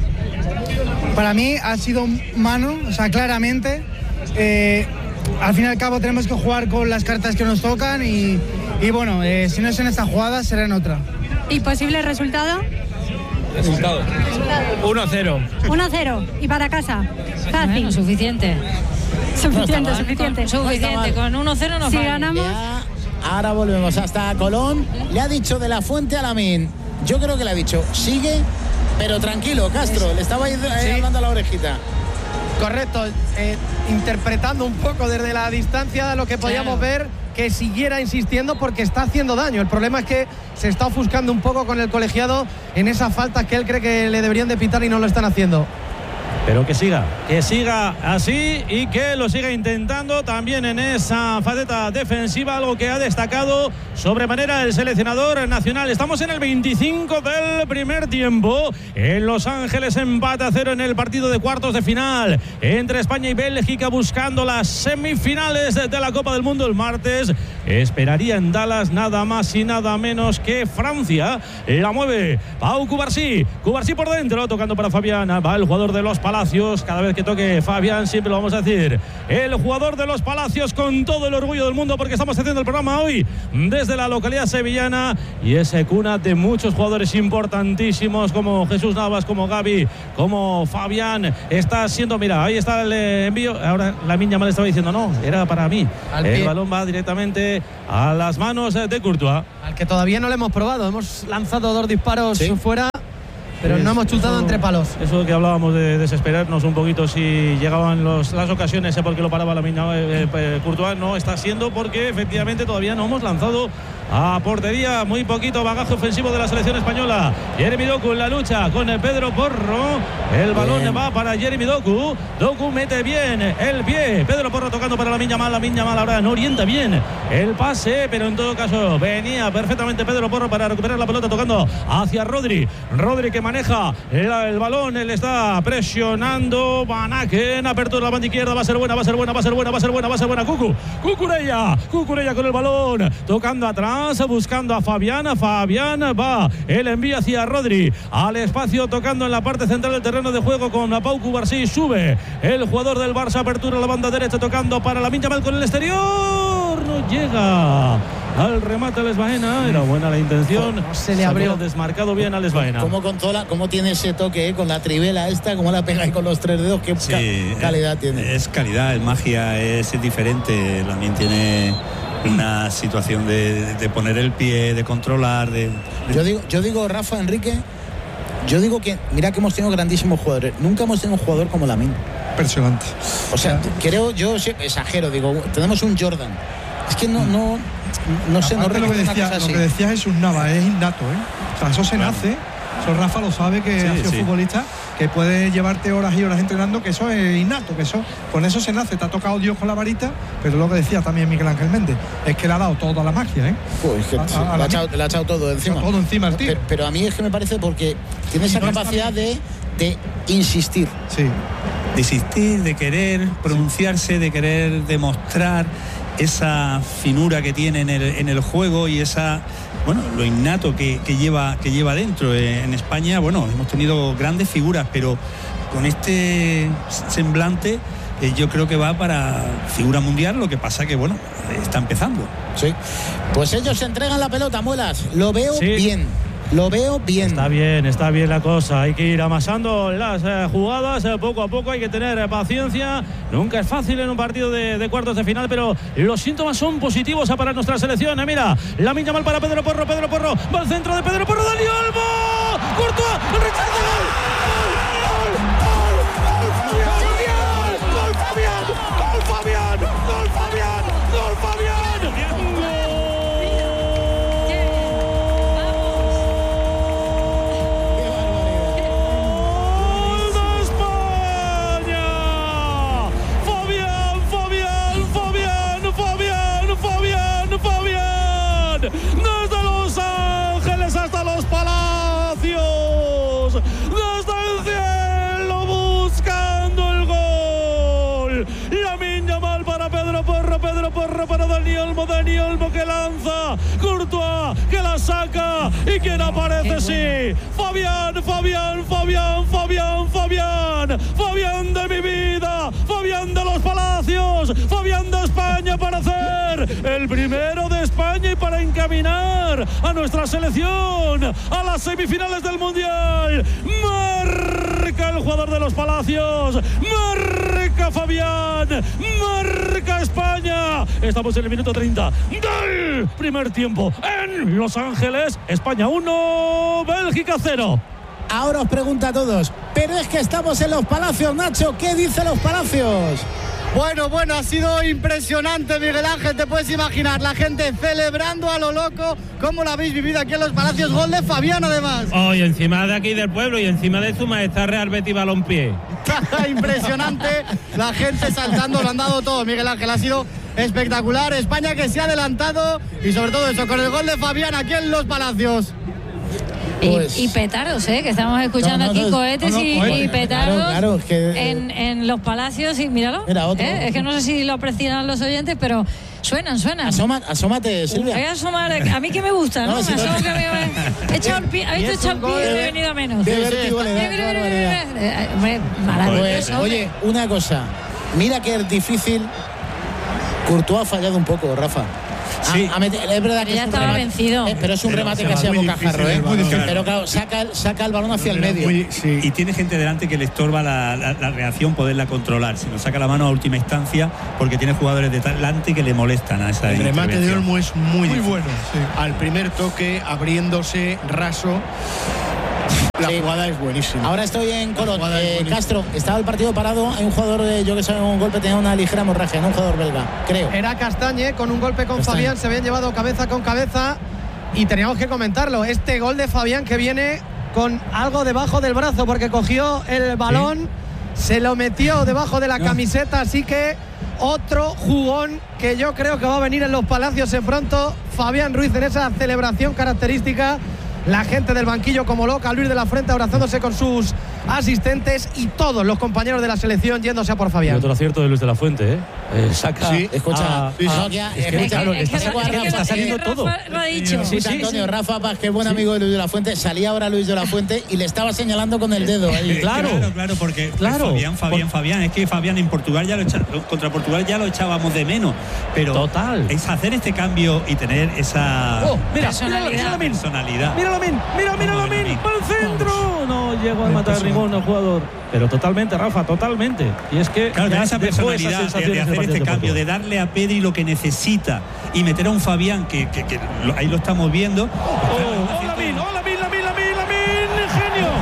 Para mí ha sido mano, o sea, claramente. Al fin y al cabo tenemos que jugar con las cartas que nos tocan y bueno, si no es en esta jugada será en otra. ¿Y posible resultado? Resultado. 1-0. 1-0 y para casa. Fácil. Bueno, suficiente. Suficiente. Con 1-0 no Si vale. ganamos... Ya, ahora volvemos hasta Colón. Le ha dicho de la Fuente a Lamine. Yo creo que le ha dicho, sigue, pero tranquilo, Castro. Le estaba ahí hablando a la orejita. Correcto, interpretando un poco desde la distancia lo que podíamos ver, que siguiera insistiendo porque está haciendo daño. El problema es que se está ofuscando un poco con el colegiado en esas faltas que él cree que le deberían de pitar y no lo están haciendo. Pero que siga así y que lo siga intentando también en esa faceta defensiva, algo que ha destacado sobremanera el seleccionador nacional. Estamos en el 25 del primer tiempo. En Los Ángeles, empate a 0 en el partido de cuartos de final entre España y Bélgica, buscando las semifinales de la Copa del Mundo el martes. Esperaría en Dallas nada más y nada menos que Francia. La mueve Pau Cubarsí por dentro, tocando para Fabián. Va el jugador de los Palacios Palacios. Cada vez que toque Fabián, siempre lo vamos a decir. El jugador de los Palacios, con todo el orgullo del mundo, porque estamos haciendo el programa hoy desde la localidad sevillana y es cuna de muchos jugadores importantísimos como Jesús Navas, como Gavi, como Fabián. Está siendo, mira, ahí está el envío. Ahora Lamine Yamal estaba diciendo, no, era para mí. El balón va directamente a las manos de Courtois. Al que todavía no le hemos probado. Hemos lanzado 2 disparos fuera, pero no hemos chutado entre palos. Eso que hablábamos de desesperarnos un poquito si llegaban las ocasiones, porque lo paraba Courtois. No está siendo porque efectivamente todavía no hemos lanzado a portería. Muy poquito bagaje ofensivo de la selección española. Jeremy Doku en la lucha con Pedro Porro. El balón va para Jeremy Doku. Doku mete bien el pie. Pedro Porro tocando para Lamine Yamal. Lamine Yamal ahora no orienta bien el pase, pero en todo caso venía perfectamente Pedro Porro para recuperar la pelota, tocando hacia Rodri. Rodri que maneja el balón. Él está presionando. Van Aken, apertura la banda izquierda. Va a ser buena. Cucurella con el balón, tocando atrás, buscando a Fabián. Fabián va, el envío hacia Rodri, al espacio, tocando en la parte central del terreno de juego con Pau Cubarsí. Sube el jugador del Barça, apertura la banda derecha, tocando para Lamine Yamal con el exterior. No llega al remate Alex Baena. Era buena la intención. No se le abrió. Desmarcado bien Alex Baena. Cómo controla, cómo tiene ese toque, con la trivela esta, cómo la pega ahí con los 3 dedos. Qué calidad tiene. Es calidad, es magia, es diferente. También tiene una situación de poner el pie, de controlar. Yo digo, Rafa, Enrique, yo digo que mira que hemos tenido grandísimos jugadores. Nunca hemos tenido un jugador como Lamine. Impresionante. O sea, creo, yo exagero, digo, tenemos un Jordan. Es que no sé, no recuerdo una cosa así. Lo que decía Jesús Navas es innato, O sea, eso se nace. Eso Rafa lo sabe, que ha sido futbolista, que puede llevarte horas y horas entrenando, que eso es innato, que eso con eso se nace. Te ha tocado Dios con la varita, pero lo que decía también Miguel Ángel Méndez, es que le ha dado toda la magia, Pues que le ha echado todo encima. Todo encima el tío. Pero a mí es que me parece porque tiene esa capacidad de insistir. Sí. De insistir, de querer pronunciarse, de querer demostrar esa finura que tiene en el juego y esa, lo innato que lleva dentro. En España, hemos tenido grandes figuras, pero con este semblante yo creo que va para figura mundial. Lo que pasa que está empezando. Sí. Pues ellos se entregan la pelota, Muelas. Lo veo bien. Lo veo bien. Está bien la cosa. Hay que ir amasando las jugadas poco a poco. Hay que tener paciencia. Nunca es fácil en un partido de cuartos de final, pero los síntomas son positivos para nuestra selección. Mira, Lamine Yamal para Pedro Porro. Va al centro de Pedro Porro. Dani Olmo. Courtois. El rechazo. ¡Gol Fabián! Desde Los Ángeles hasta los Palacios, desde el cielo buscando el gol. Lamine Yamal para Pedro Porro para Dani Olmo que lanza, Courtois que la saca y quien aparece, sí, Fabián de mi vida, Fabián de los Palacios, Fabián de España, para hacer el primero de España y para encaminar a nuestra selección a las semifinales del Mundial. Marca el jugador de los Palacios, marca Fabián, marca España. Estamos en el minuto 30 del primer tiempo en Los Ángeles. España 1, Bélgica 0. Ahora os pregunto a todos, pero es que estamos en Los Palacios, Nacho. ¿Qué dice Los Palacios? Bueno, ha sido impresionante, Miguel Ángel. Te puedes imaginar la gente celebrando a lo loco. ¿Cómo lo habéis vivido aquí en Los Palacios? Gol de Fabián, además. Y encima de aquí del pueblo y encima de su majestad Real Betis Balompié. Impresionante, la gente saltando, lo han dado todo, Miguel Ángel. Ha sido espectacular. España que se ha adelantado y sobre todo eso, con el gol de Fabián aquí en Los Palacios. Y petardos, que estamos escuchando aquí cohetes y petardos claro, es que, en Los Palacios. Y míralo, era otro. Es que no sé si lo aprecian los oyentes, pero Suenan. Asómate, Silvia. Voy a asomar, a mí que me gusta, ¿no? No, si me asomo no. que he echado el pie, habéis echado el pie y he venido a menos. Qué vértigo le da, qué barbaridad. Hombre, Pues, maravilloso. oye, una cosa. Mira que es difícil. Courtois ha fallado un poco, Rafa. Sí. Es verdad que Ya es un estaba remate, vencido. pero es un Pero, remate o sea, casi a muy bocajarro, difícil el balón, Muy difícil. claro. Pero claro, saca el balón hacia el medio. Y tiene gente delante que le estorba la reacción, poderla controlar. Si no saca la mano a última instancia, porque tiene jugadores delante que le molestan a esa El remate de intervención. Olmo es muy difícil. bueno, sí. Al primer toque, abriéndose, raso. La jugada es buenísima. Ahora estoy en Colón. jugada es buenísima. Castro, estaba el partido parado. Hay un jugador, yo que sabe, un golpe, tenía una ligera hemorragia, ¿no? Un jugador belga, creo. Era Castañe con un golpe con Castañe. Fabián, se habían llevado cabeza con cabeza y teníamos que comentarlo. Este gol de Fabián que viene con algo debajo del brazo porque cogió el balón, se lo metió debajo de la camiseta, así que otro jugón que yo creo que va a venir en los Palacios en pronto. Fabián Ruiz en esa celebración característica. La gente del banquillo como loca, Luis de la Fuente abrazándose con sus asistentes y todos los compañeros de la selección yéndose a por Y Fabián. otro acierto de Luis de la Fuente, ¿eh? Saca. Sí, escucha, Claro, está saliendo todo. Lo ha dicho. Sí, Antonio, Rafa Paz, que es buen amigo de Luis de la Fuente, salía ahora Luis de la Fuente y le estaba señalando con el dedo ahí. Claro, porque Fabián, es que Fabián en Portugal contra Portugal ya lo echábamos de menos, pero total, es hacer este cambio y tener esa personalidad. Mira Lamin, al centro. No llegó a matar ningún jugador. Pero totalmente, Rafa, totalmente. Y es que claro, ya esa personalidad de hacer este cambio, de darle a Pedri lo que necesita y meter a un Fabián que ahí lo estamos viendo. Lamin, genio.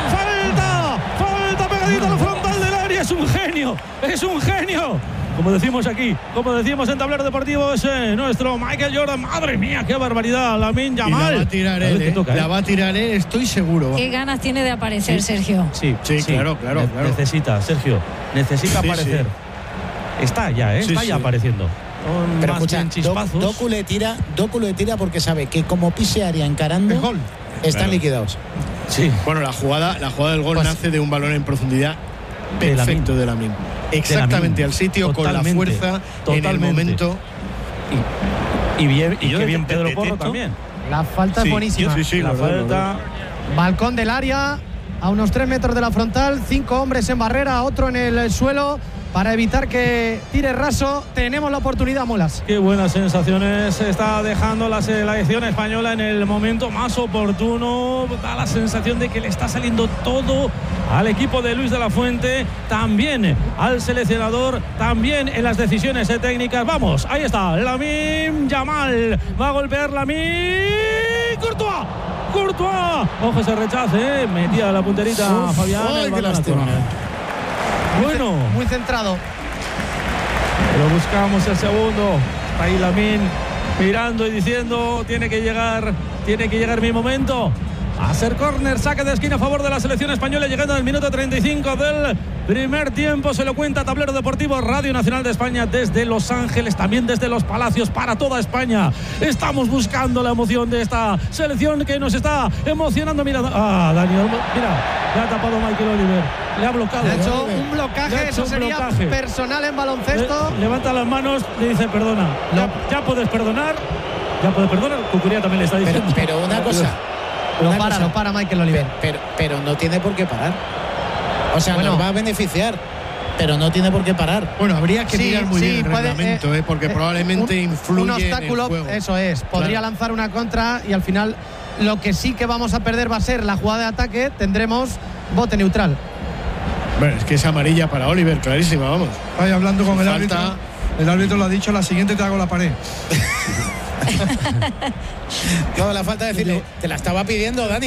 Falta pegadito a la frontal del área, es un genio. Como decimos aquí, como decimos en Tablero Deportivo, es nuestro Michael Jordan. Madre mía, qué barbaridad, Lamine Yamal. La va a tirar él, la va a tirar él, estoy seguro. Qué ganas tiene de aparecer, Sergio. Sí, claro. Necesita, Sergio, aparecer. Está ya, está ya apareciendo. Pero escucha, Doku le tira porque sabe que como pise área encarando, están liquidados. Sí. Bueno, la jugada del gol nace de un balón en profundidad perfecto de Lamine. Exactamente al sitio, con la fuerza, en el momento. Y qué bien Pedro Porro también. La falta es buenísima. La falta. Balcón del área, a unos 3 metros de la frontal, 5 hombres en barrera, otro en el suelo. Para evitar que tire raso, tenemos la oportunidad, Mulas. Qué buenas sensaciones está dejando la selección española en el momento más oportuno. Da la sensación de que le está saliendo todo al equipo de Luis de la Fuente, también al seleccionador, también en las decisiones técnicas. Vamos, ahí está, Lamine Yamal. Va a golpear Lamine. Courtois. Ojo ese rechace, metía la punterita a Fabián. Qué lástima. Bueno, muy centrado. Pero buscamos el segundo. Ahí Lamine mirando y diciendo: tiene que llegar mi momento. A hacer córner, saque de esquina a favor de la selección española, llegando al minuto 35 del primer tiempo. Se lo cuenta Tablero Deportivo, Radio Nacional de España, desde Los Ángeles, también desde Los Palacios, para toda España. Estamos buscando la emoción de esta selección que nos está emocionando. Mira, Daniel, mira, le ha tapado Michael Oliver, le ha bloqueado. Le ha hecho un blocaje, eso sería personal en baloncesto. Levanta las manos, le dice: perdona, ya puedes perdonar. Cucuría también le está diciendo. Pero una cosa. Lo para Michael Oliver. Pero no tiene por qué parar. O sea, nos va a beneficiar, pero no tiene por qué parar. Bueno, habría que mirar muy bien el reglamento, porque probablemente influye un obstáculo, en el juego. Eso es. Podría lanzar una contra y al final lo que sí que vamos a perder va a ser la jugada de ataque. Tendremos bote neutral. Bueno, es que es amarilla para Oliver, clarísima, vamos. Vaya hablando con el árbitro. El árbitro lo ha dicho: la siguiente te hago la pared. No, la falta de decirle, te la estaba pidiendo, Dani.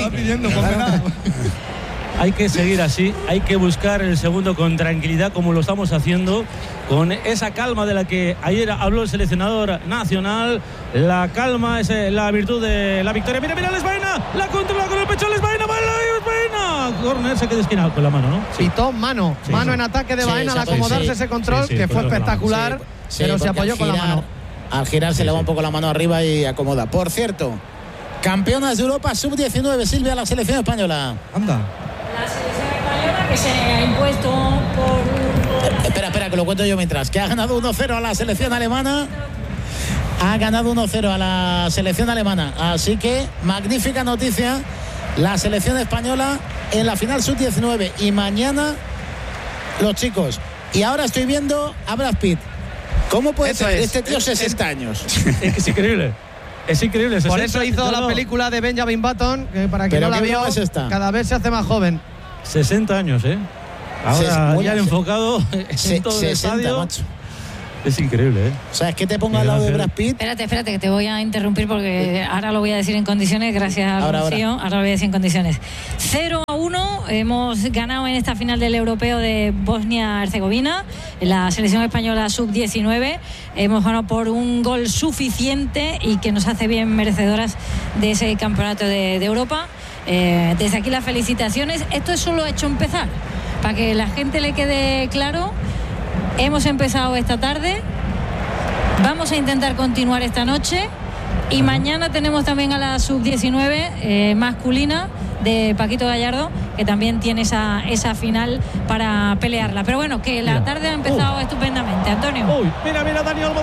Hay que seguir así, hay que buscar el segundo con tranquilidad, como lo estamos haciendo, con esa calma de la que ayer habló el seleccionador nacional. La calma es la virtud de la victoria. Mira, Alex Baena, la controla con el pecho, Alex Baena. Corner, se queda esquinado con la mano, ¿no? Pitó mano en ataque de Baena al acomodarse ese control, que fue espectacular, pero se apoyó con la mano. Al girar se le va un poco la mano arriba y acomoda. Por cierto, campeonas de Europa sub-19, Silvia, la selección española. Anda. La selección española que se ha impuesto por... Espera, que lo cuento yo mientras. Que ha ganado 1-0 a la selección alemana. ha ganado 1-0 a la selección alemana. Así que magnífica noticia. La selección española en la final sub-19. Y mañana los chicos. Y ahora estoy viendo a Brad Pitt. ¿Cómo puede ser este tío 60 años? Es que es increíble. Es increíble. Por eso hizo la película de Benjamin Button, que para quien no la vio, cada vez se hace más joven. 60 años, ¿eh? Ahora ya enfocado en todo el estadio. Macho. Es increíble, ¿eh? O sea, es que te pongo al lado de Brad Pitt. Espérate, que te voy a interrumpir porque ahora lo voy a decir en condiciones, gracias a Rocío. Ahora lo voy a decir en condiciones. 0-1, hemos ganado en esta final del Europeo de Bosnia-Herzegovina, la selección española sub-19. Hemos ganado por un gol suficiente y que nos hace bien merecedoras de ese campeonato de Europa. Desde aquí las felicitaciones. Esto es solo hecho empezar, para que la gente le quede claro. Hemos empezado esta tarde, vamos a intentar continuar esta noche y mañana tenemos también a la sub-19 masculina de Paquito Gallardo, que también tiene esa final para pelearla. Pero bueno, que la tarde ha empezado estupendamente. Antonio. Uy, mira, Dani Olmo.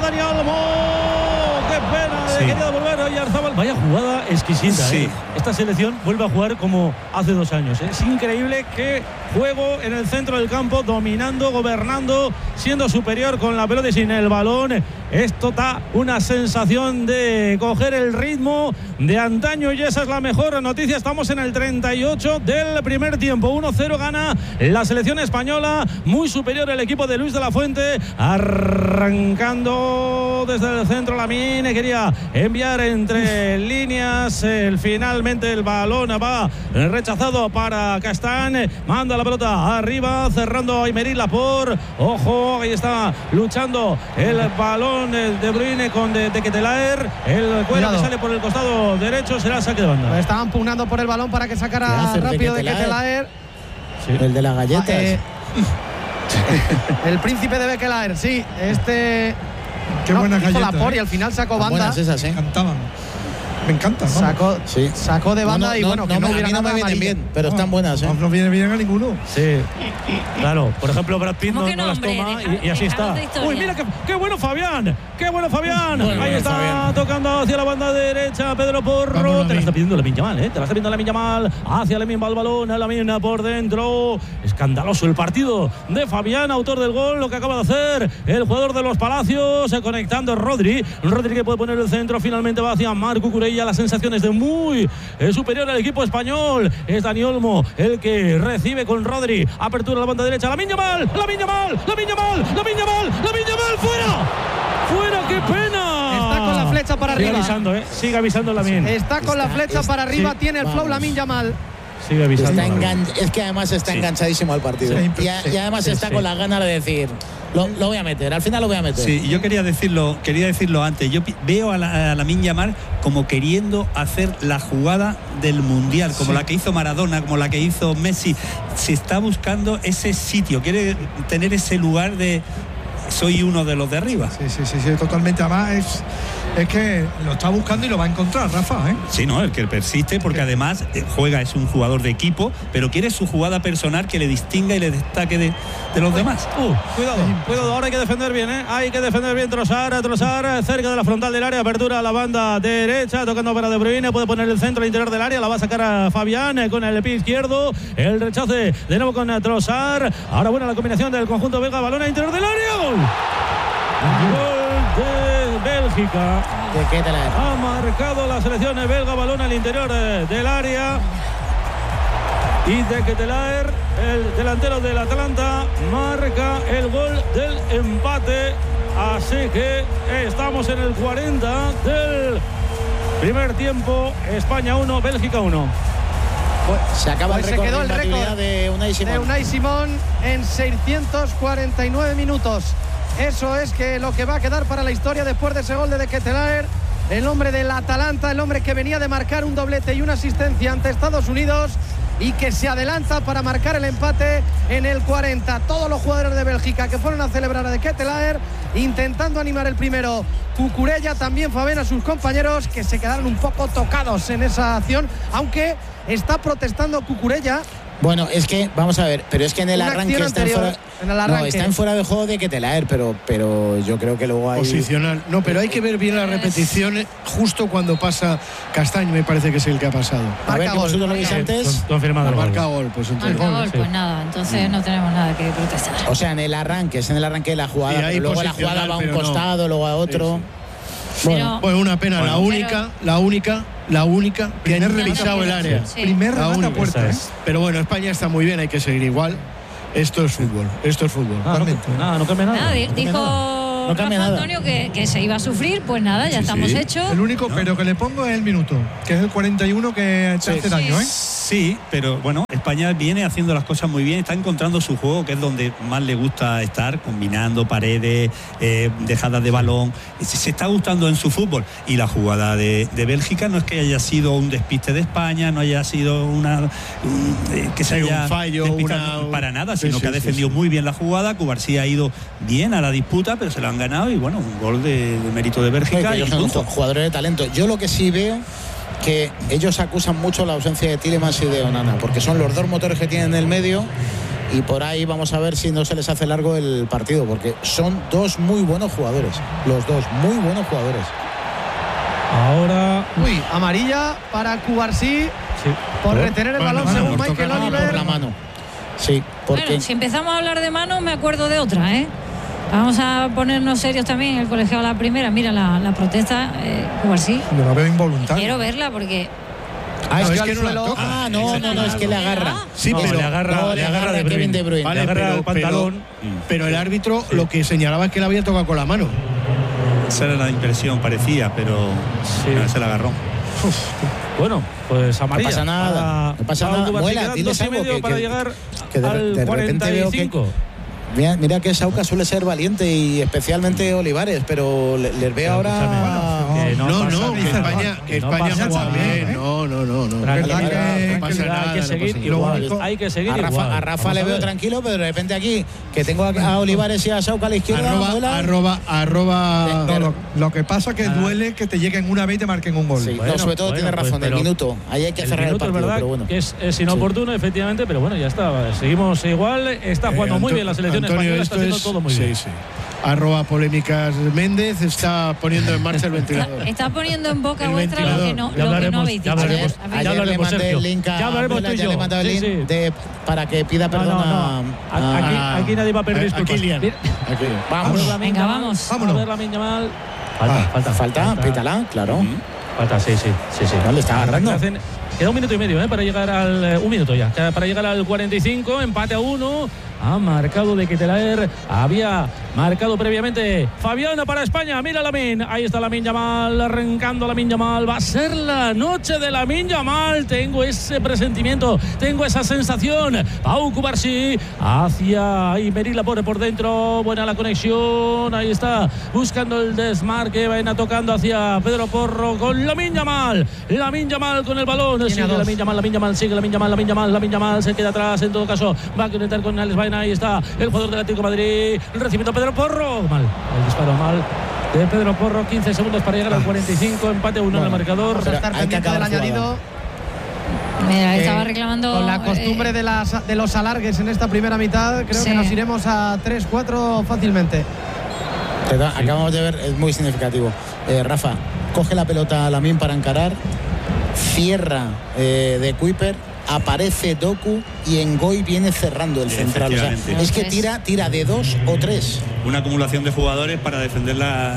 ¡Qué pena! Quería devolver a Oyarzabal. Vaya jugada exquisita, sí. Esta selección vuelve a jugar como hace 2 años. Es increíble que juego en el centro del campo, dominando, gobernando, siendo superior con la pelota y sin el balón. Esto da una sensación de coger el ritmo de antaño y esa es la mejor noticia. Estamos en el 38 del primer tiempo. 1-0 gana la selección española, muy superior el equipo de Luis de la Fuente, arrancando desde el centro. Lamine quería enviar entre líneas, finalmente el balón va rechazado para Castán, manda la pelota arriba, cerrando a Aymeric Laporte. Ojo, ahí está luchando el balón de Bruyne con de Ketelaere, el cuero que sale por el costado derecho, será saque de banda. Estaban pugnando por el balón para que sacara rápido de Ketelaere. Sí. El de las galletas. El príncipe de Bekelaer, sí. Qué buena galleta. Laporte y al final sacó banda. Buenas esas, Me encantaban. Me encantan. Sacó de banda y bueno, que no hubiera nada. A mí no me vienen bien, pero están buenas. No viene bien a ninguno. Sí, claro. Por ejemplo, Brad Pitt no las hombre, toma y así está. Uy, mira qué bueno Fabián. Ahí está Fabián, tocando hacia la banda derecha Pedro Porro. Te la está pidiendo Lamine Yamal, Te la está pidiendo Lamine Yamal. Hacia Lamine va el balón, Lamine por dentro. Escandaloso el partido de Fabián, autor del gol. Lo que acaba de hacer el jugador de los Palacios, conectando Rodri que puede poner el centro. Finalmente va hacia Marc Cucurella. Las sensaciones de muy superior al equipo español. Es Dani Olmo el que recibe con Rodri. Apertura a la banda derecha. Lamine Yamal. ¡Fuera! ¡Qué pena! Está con la flecha para arriba. Sigue avisando Lamine. Está con la flecha para arriba. Tiene el flow Lamine Yamal. Sigue avisando. Es que además está enganchadísimo al partido. Y además está con las ganas de decir, lo voy a meter, al final lo voy a meter. Sí, yo quería decirlo antes. Yo veo a Lamine Yamal como queriendo hacer la jugada del Mundial, como la que hizo Maradona, como la que hizo Messi. Se está buscando ese sitio, quiere tener ese lugar de soy uno de los de arriba. Sí, totalmente. Además es que lo está buscando y lo va a encontrar, Rafa, Sí, no, el que persiste, porque además juega, es un jugador de equipo, pero quiere su jugada personal que le distinga y le destaque de los demás. Cuidado, ahora hay que defender bien, hay que defender bien. Trossard cerca de la frontal del área, apertura a la banda derecha, tocando para De Bruyne, puede poner el centro al interior del área, la va a sacar a Fabián con el pie izquierdo, el rechace de nuevo con Trossard. Ahora buena la combinación del conjunto belga, balón al interior del área, gol de Bélgica. Ha marcado la selección belga, balón al interior del área. Y de Ketelaere, el delantero del Atalanta, marca el gol del empate. Así que estamos en el 40 del primer tiempo. España 1, Bélgica 1. Se acaba se quedó el récord de Unai Simón en 649 minutos. Eso es que lo que va a quedar para la historia después de ese gol de Ketelaere, el hombre del Atalanta, el hombre que venía de marcar un doblete y una asistencia ante Estados Unidos y que se adelanta para marcar el empate en el 40. Todos los jugadores de Bélgica que fueron a celebrar a de Ketelaere, intentando animar el primero Cucurella, también Fabián, a sus compañeros, que se quedaron un poco tocados en esa acción, aunque está protestando Cucurella Bueno, es que, vamos a ver, pero es que en el arranque está en fuera de juego de Ketelaere, pero yo creo que luego hay... Posicional. No, pero hay que ver bien las repeticiones justo cuando pasa Castaño, me parece que es el que ha pasado. A ver, que vosotros lo veis antes. Confirmado. Marca gol, pues entonces. Marca gol, pues nada, entonces no tenemos nada que protestar. O sea, en el arranque de la jugada, pero luego la jugada va a un costado, luego a otro. Bueno, una pena, la única que han revisado el área. Primer remate a puerta. Pero bueno, España está muy bien, hay que seguir igual. Esto es fútbol. No cambia nada. Dijo Rafa Antonio que se iba a sufrir, pues nada, ya estamos hechos. El único pero que le pongo es el minuto, que es el 41 que te hace daño, ¿eh? Sí, pero bueno, España viene haciendo las cosas muy bien, está encontrando su juego, que es donde más le gusta estar, combinando paredes, dejadas de balón. Se está gustando en su fútbol. Y la jugada de Bélgica no es que haya sido un despiste de España, no haya sido un fallo, para nada, sino que ha defendido muy bien la jugada. Cubarsí ha ido bien a la disputa, pero se la han ganado y bueno, un gol de mérito de Bélgica. Ellos son jugadores de talento. Yo lo que sí veo que ellos acusan mucho la ausencia de Tielemans y de Onana, porque son los dos motores que tienen en el medio y por ahí vamos a ver si no se les hace largo el partido, porque son dos muy buenos jugadores, los dos muy buenos jugadores. Ahora amarilla para Cubarsí por retener el balón según Michael Oliver. Por la mano. Sí, porque... Bueno, si empezamos a hablar de mano me acuerdo de otra, Vamos a ponernos serios también. El colegiado a la primera, mira la protesta, Cubarsí. Yo la veo involuntaria. Quiero verla porque... es que no la toca. No, es que le agarra. Sí, pero le agarra de Kevin De Bruyne. Vale, le agarra el pantalón. Pero el árbitro lo que señalaba es que la había tocado con la mano. Esa era la impresión, parecía, pero se la agarró. Bueno, pues amarilla. No pasa nada. Muela, tienes algo para llegar que de repente veo que... Mira que Sauca suele ser valiente y especialmente Olivares, pero les veo ahora... Que España juega bien. No pasa nada. Hay que seguir igual. A Rafa le veo tranquilo, pero de repente aquí, que tengo a Olivares y a Sauca a la izquierda... Lo que pasa es que duele que te lleguen una vez y te marquen un gol. Sí, sobre todo tiene razón, el minuto. Ahí hay que cerrar el partido, pero bueno. Que es inoportuno, efectivamente, pero bueno, ya está. Seguimos igual. Está jugando muy bien la selección española, está haciendo todo muy bien. @polémicas Méndez está poniendo en marcha el ventilador. Está poniendo en boca vuestra lo que no habéis dicho. Ayer le mandé el link para que pida perdón aquí nadie va a pedir disculpas. Vamos. Venga, vamos. A ver la Lamine Yamal. Falta, pítala, claro. Falta, sí. No, le está agarrando. Queda 1 minuto y medio para llegar al 1 minuto ya. Para llegar al 45, empate a 1. Ha marcado de Ketelaere. Había marcado previamente Fabiana para España. Mira Lamine. Ahí está Lamine Yamal. Arrancando Lamine Yamal. Va a ser la noche de Lamine Yamal. Tengo ese presentimiento. Tengo esa sensación. Pau Cubarsí hacia Imerila por dentro. Buena la conexión. Ahí está. Buscando el desmarque. Va tocando hacia Pedro Porro con Lamine Yamal. Lamine Yamal con el balón. Sigue Lamine Yamal. Sigue Lamine Yamal. Se queda atrás. En todo caso, va a conectar con Alex Baena. Ahí está el jugador del Atlético de Madrid. El recibimiento Pedro Porro. Mal. El disparo mal de Pedro Porro. 15 segundos para llegar al 45. Empate 1 en el marcador. Vamos a estar pendiente del añadido. Mira, estaba reclamando. Con la costumbre de los alargues en esta primera mitad, creo que nos iremos a 3-4 fácilmente. Acabamos de ver, es muy significativo. Rafa, coge la pelota a Lamine para encarar. Cierra de Kuiper. Aparece Doku y Ngoy viene cerrando el central. O sea, es que tira de 2 o 3. Una acumulación de jugadores para defender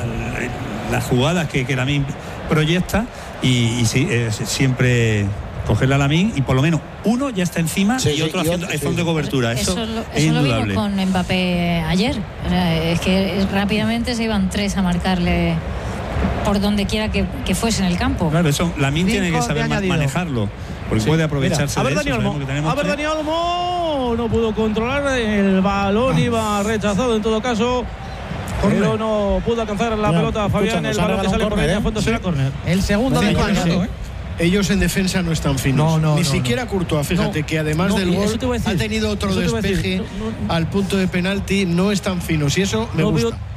las jugadas que Lamine proyecta y siempre cogerla a Lamine y por lo menos uno ya está encima y otro haciendo de cobertura. Eso es indudable. Lo vimos con Mbappé ayer. O sea, es que rápidamente se iban 3 a marcarle por donde quiera que fuese en el campo. Claro, eso Lamine tiene que saber manejarlo. Porque puede aprovecharse de eso. Dani Olmo no pudo controlar el balón, iba rechazado en todo caso. Pero no pudo alcanzar la pelota Fabián. El balón que sale por ahí a fondo será córner. El segundo del año. Ellos en defensa no están finos. Ni siquiera Courtois, fíjate que además del gol ha tenido otro despeje al punto de penalti. No están finos y eso me gusta.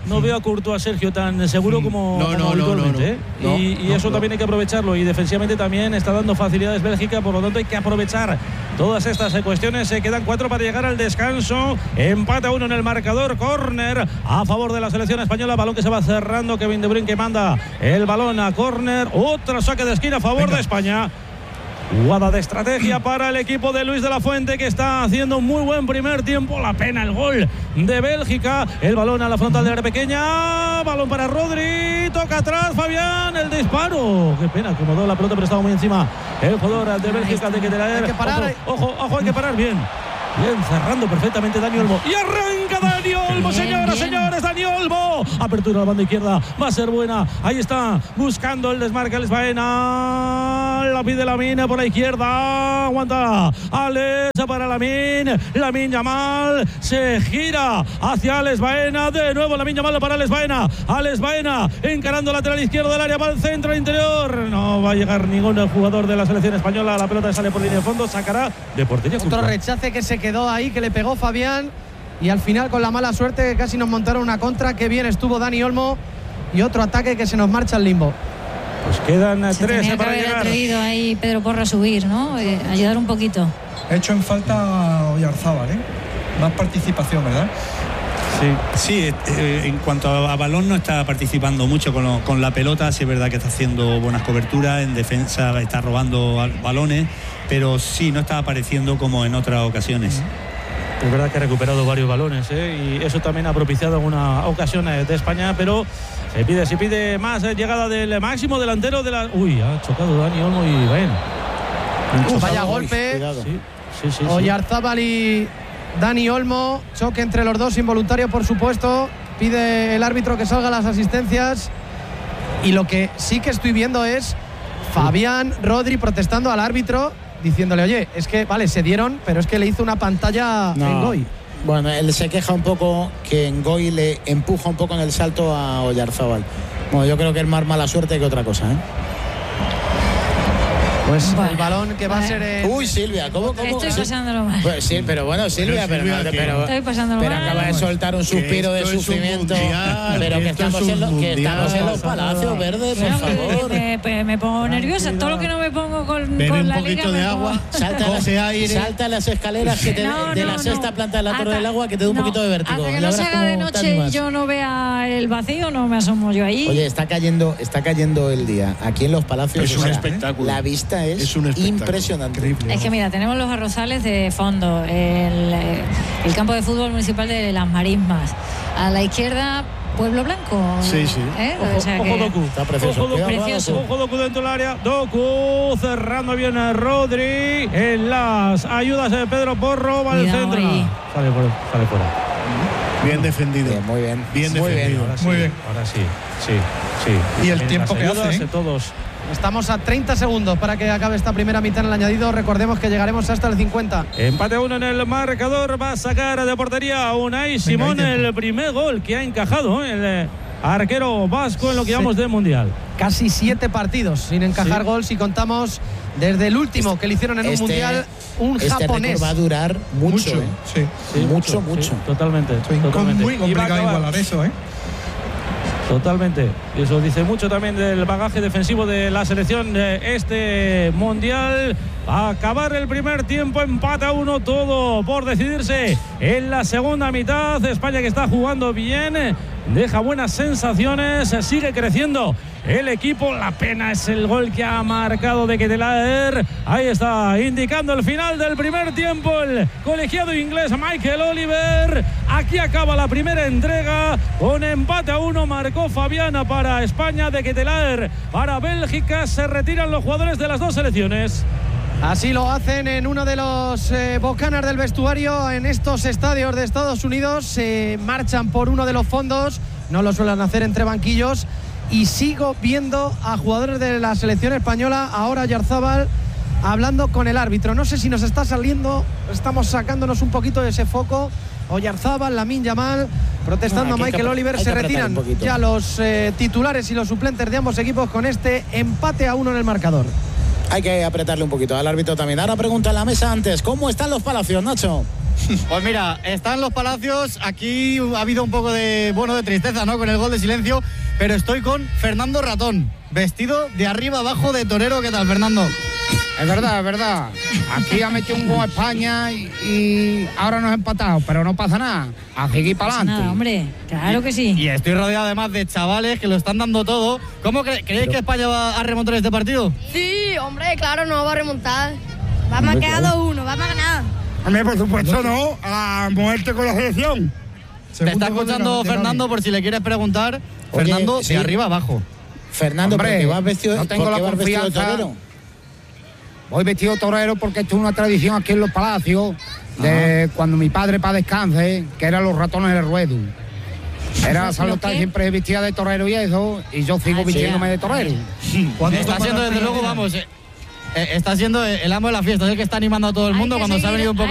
no veo a Courtois, Sergio, tan seguro como habitualmente. Y eso también hay que aprovecharlo. Y defensivamente también está dando facilidades Bélgica, por lo tanto hay que aprovechar todas estas cuestiones. Se quedan 4 para llegar al descanso. Empate a 1 en el marcador. Córner a favor de la selección española. Balón que se va cerrando. Kevin De Bruyne que manda el balón a córner. Otro saque de esquina a favor de España. Jugada de estrategia para el equipo de Luis de la Fuente, que está haciendo un muy buen primer tiempo. La pena el gol de Bélgica. El balón a la frontal de área pequeña. Balón para Rodri. Toca atrás Fabián. El disparo. Qué pena, acomodó la pelota, pero estaba muy encima el jugador de Bélgica de Ketelaere. Hay que parar. Ojo, hay que parar bien. Bien, cerrando perfectamente Dani Olmo. Y arranca Dani Olmo, señoras, señores. Dani Olmo. Apertura a la banda izquierda. Va a ser buena. Ahí está. Buscando el desmarque Alex Baena. La pide Lamine por la izquierda. Aguanta Alex para Lamine. Lamine Yamal. Se gira hacia Alex Baena. De nuevo Lamine Yamal para Alex Baena. Alex Baena encarando lateral izquierdo del área. Va al centro interior. No va a llegar ningún jugador de la selección española. La pelota sale por línea de fondo. Sacará de portería. Otro rechace que se quedó ahí, que le pegó Fabián, y al final con la mala suerte que casi nos montaron una contra. Que bien estuvo Dani Olmo, y otro ataque que se nos marcha al limbo. Pues quedan 3 para llegar. Atrevido ahí Pedro Porro a subir, ¿no? Ayudar un poquito. He hecho en falta a Oyarzábal, más participación, ¿verdad? Sí, en cuanto a balón no está participando mucho con la pelota. Sí es verdad que está haciendo buenas coberturas, en defensa está robando balones, pero sí no está apareciendo como en otras ocasiones. Es verdad que ha recuperado varios balones, y eso también ha propiciado alguna ocasión de España, pero se pide más llegada del máximo delantero de la... Uy, ha chocado Dani Olmo y Baena. Vaya golpe. Sí. Oyarzábal y Dani Olmo, choque entre los dos, involuntario por supuesto. Pide el árbitro que salgan las asistencias. Y lo que sí que estoy viendo es Fabián, Rodri protestando al árbitro, diciéndole, oye, es que vale, se dieron, pero es que le hizo una pantalla en Ngoy. Bueno, él se queja un poco que Ngoy le empuja un poco en el salto a Oyarzábal. Bueno, yo creo que es más mala suerte que otra cosa, Pues el balón que va a ser Uy, Silvia, ¿cómo? Estoy pasándolo mal. Pues sí, pero bueno, Silvia, estoy pasándolo mal. Acaba de soltar un suspiro de sufrimiento. Pero que estamos en los Palacios Verdes, por favor. Me pongo nerviosa. Todo lo que no me pongo con la liga. Un poquito de agua. Salta las escaleras de la sexta planta de la Torre del Agua, que te da un poquito de vértigo. Hasta que no se haga de noche y yo no vea el vacío, no me asomo yo ahí. Oye, está cayendo el día. Aquí en los Palacios es un espectáculo. La vista es impresionante. Increíble. Es que mira, tenemos los arrozales de fondo, el campo de fútbol municipal de Las Marismas, a la izquierda Pueblo Blanco. Sí. Ojo Doku. Está precioso. Ojo Doku dentro del área. Doku cerrando bien a Rodri. En las ayudas de Pedro Porro. Va al centro. Sale fuera. Bien defendido. Muy bien. Bien defendido. Muy bien. Ahora sí. Y el tiempo que hace. Todos. Estamos a 30 segundos para que acabe esta primera mitad en el añadido. Recordemos que llegaremos hasta el 50. Empate 1 en el marcador. Va a sacar de portería a Unai Simón el primer gol que ha encajado el arquero vasco en lo que llamamos de Mundial. Casi 7 partidos sin encajar gol si contamos desde el último que le hicieron en un Mundial un japonés. Va a durar mucho. Mucho. Totalmente. Muy complicado igualar eso, Totalmente. Y eso dice mucho también del bagaje defensivo de la selección de este Mundial. A acabar el primer tiempo, empate a 1, todo por decidirse en la segunda mitad. España que está jugando bien, deja buenas sensaciones, sigue creciendo el equipo. La pena es el gol que ha marcado de Ketelaere. Ahí está, indicando el final del primer tiempo el colegiado inglés Michael Oliver. Aquí acaba la primera entrega con empate a 1. Marcó Fabiana para España, de Ketelaere para Bélgica. Se retiran los jugadores de las dos selecciones. Así lo hacen en uno de los bocanas del vestuario en estos estadios de Estados Unidos. Se marchan por uno de los fondos, no lo suelen hacer entre banquillos. Y sigo viendo a jugadores de la selección española, ahora Oyarzábal, hablando con el árbitro. No sé si nos está saliendo, estamos sacándonos un poquito de ese foco. Oyarzábal, Lamine Yamal, protestando a Michael Oliver. Se retiran ya los titulares y los suplentes de ambos equipos con este empate a 1 en el marcador. Hay que apretarle un poquito al árbitro también. Ahora pregunta en la mesa antes, ¿cómo están los Palacios, Nacho? Pues mira, están los Palacios. Aquí ha habido un poco de tristeza, ¿no? Con el gol de silencio. Pero estoy con Fernando Ratón, vestido de arriba abajo de torero. ¿Qué tal, Fernando? Es verdad, es verdad. Aquí ha metido un gol a España y ahora nos ha empatado, pero no pasa nada. A seguir para adelante. Nada, hombre, claro que sí. Y estoy rodeado además de chavales que lo están dando todo. ¿Cómo creéis que España va a remontar este partido? Sí, hombre, claro, no va a remontar. Vamos a quedar 2-1, vamos a ganar. Hombre, por supuesto no, a muerte con la selección. Te está escuchando Fernando por si le quieres preguntar. Oye, Fernando, sí. de arriba abajo. Fernando, Hombre, ¿por qué vas vestido, no tengo por qué la vas vestido de confianza. torero? Voy vestido torero porque esto es una tradición aquí en los Palacios de cuando mi padre para descanse, que eran los ratones del ruedo. Era salutar siempre vestida de torero y eso, y yo sigo vistiéndome de torero. Está siendo, desde luego, vamos, está siendo el amo de la fiesta, es el que está animando a todo el mundo cuando se ha venido un poco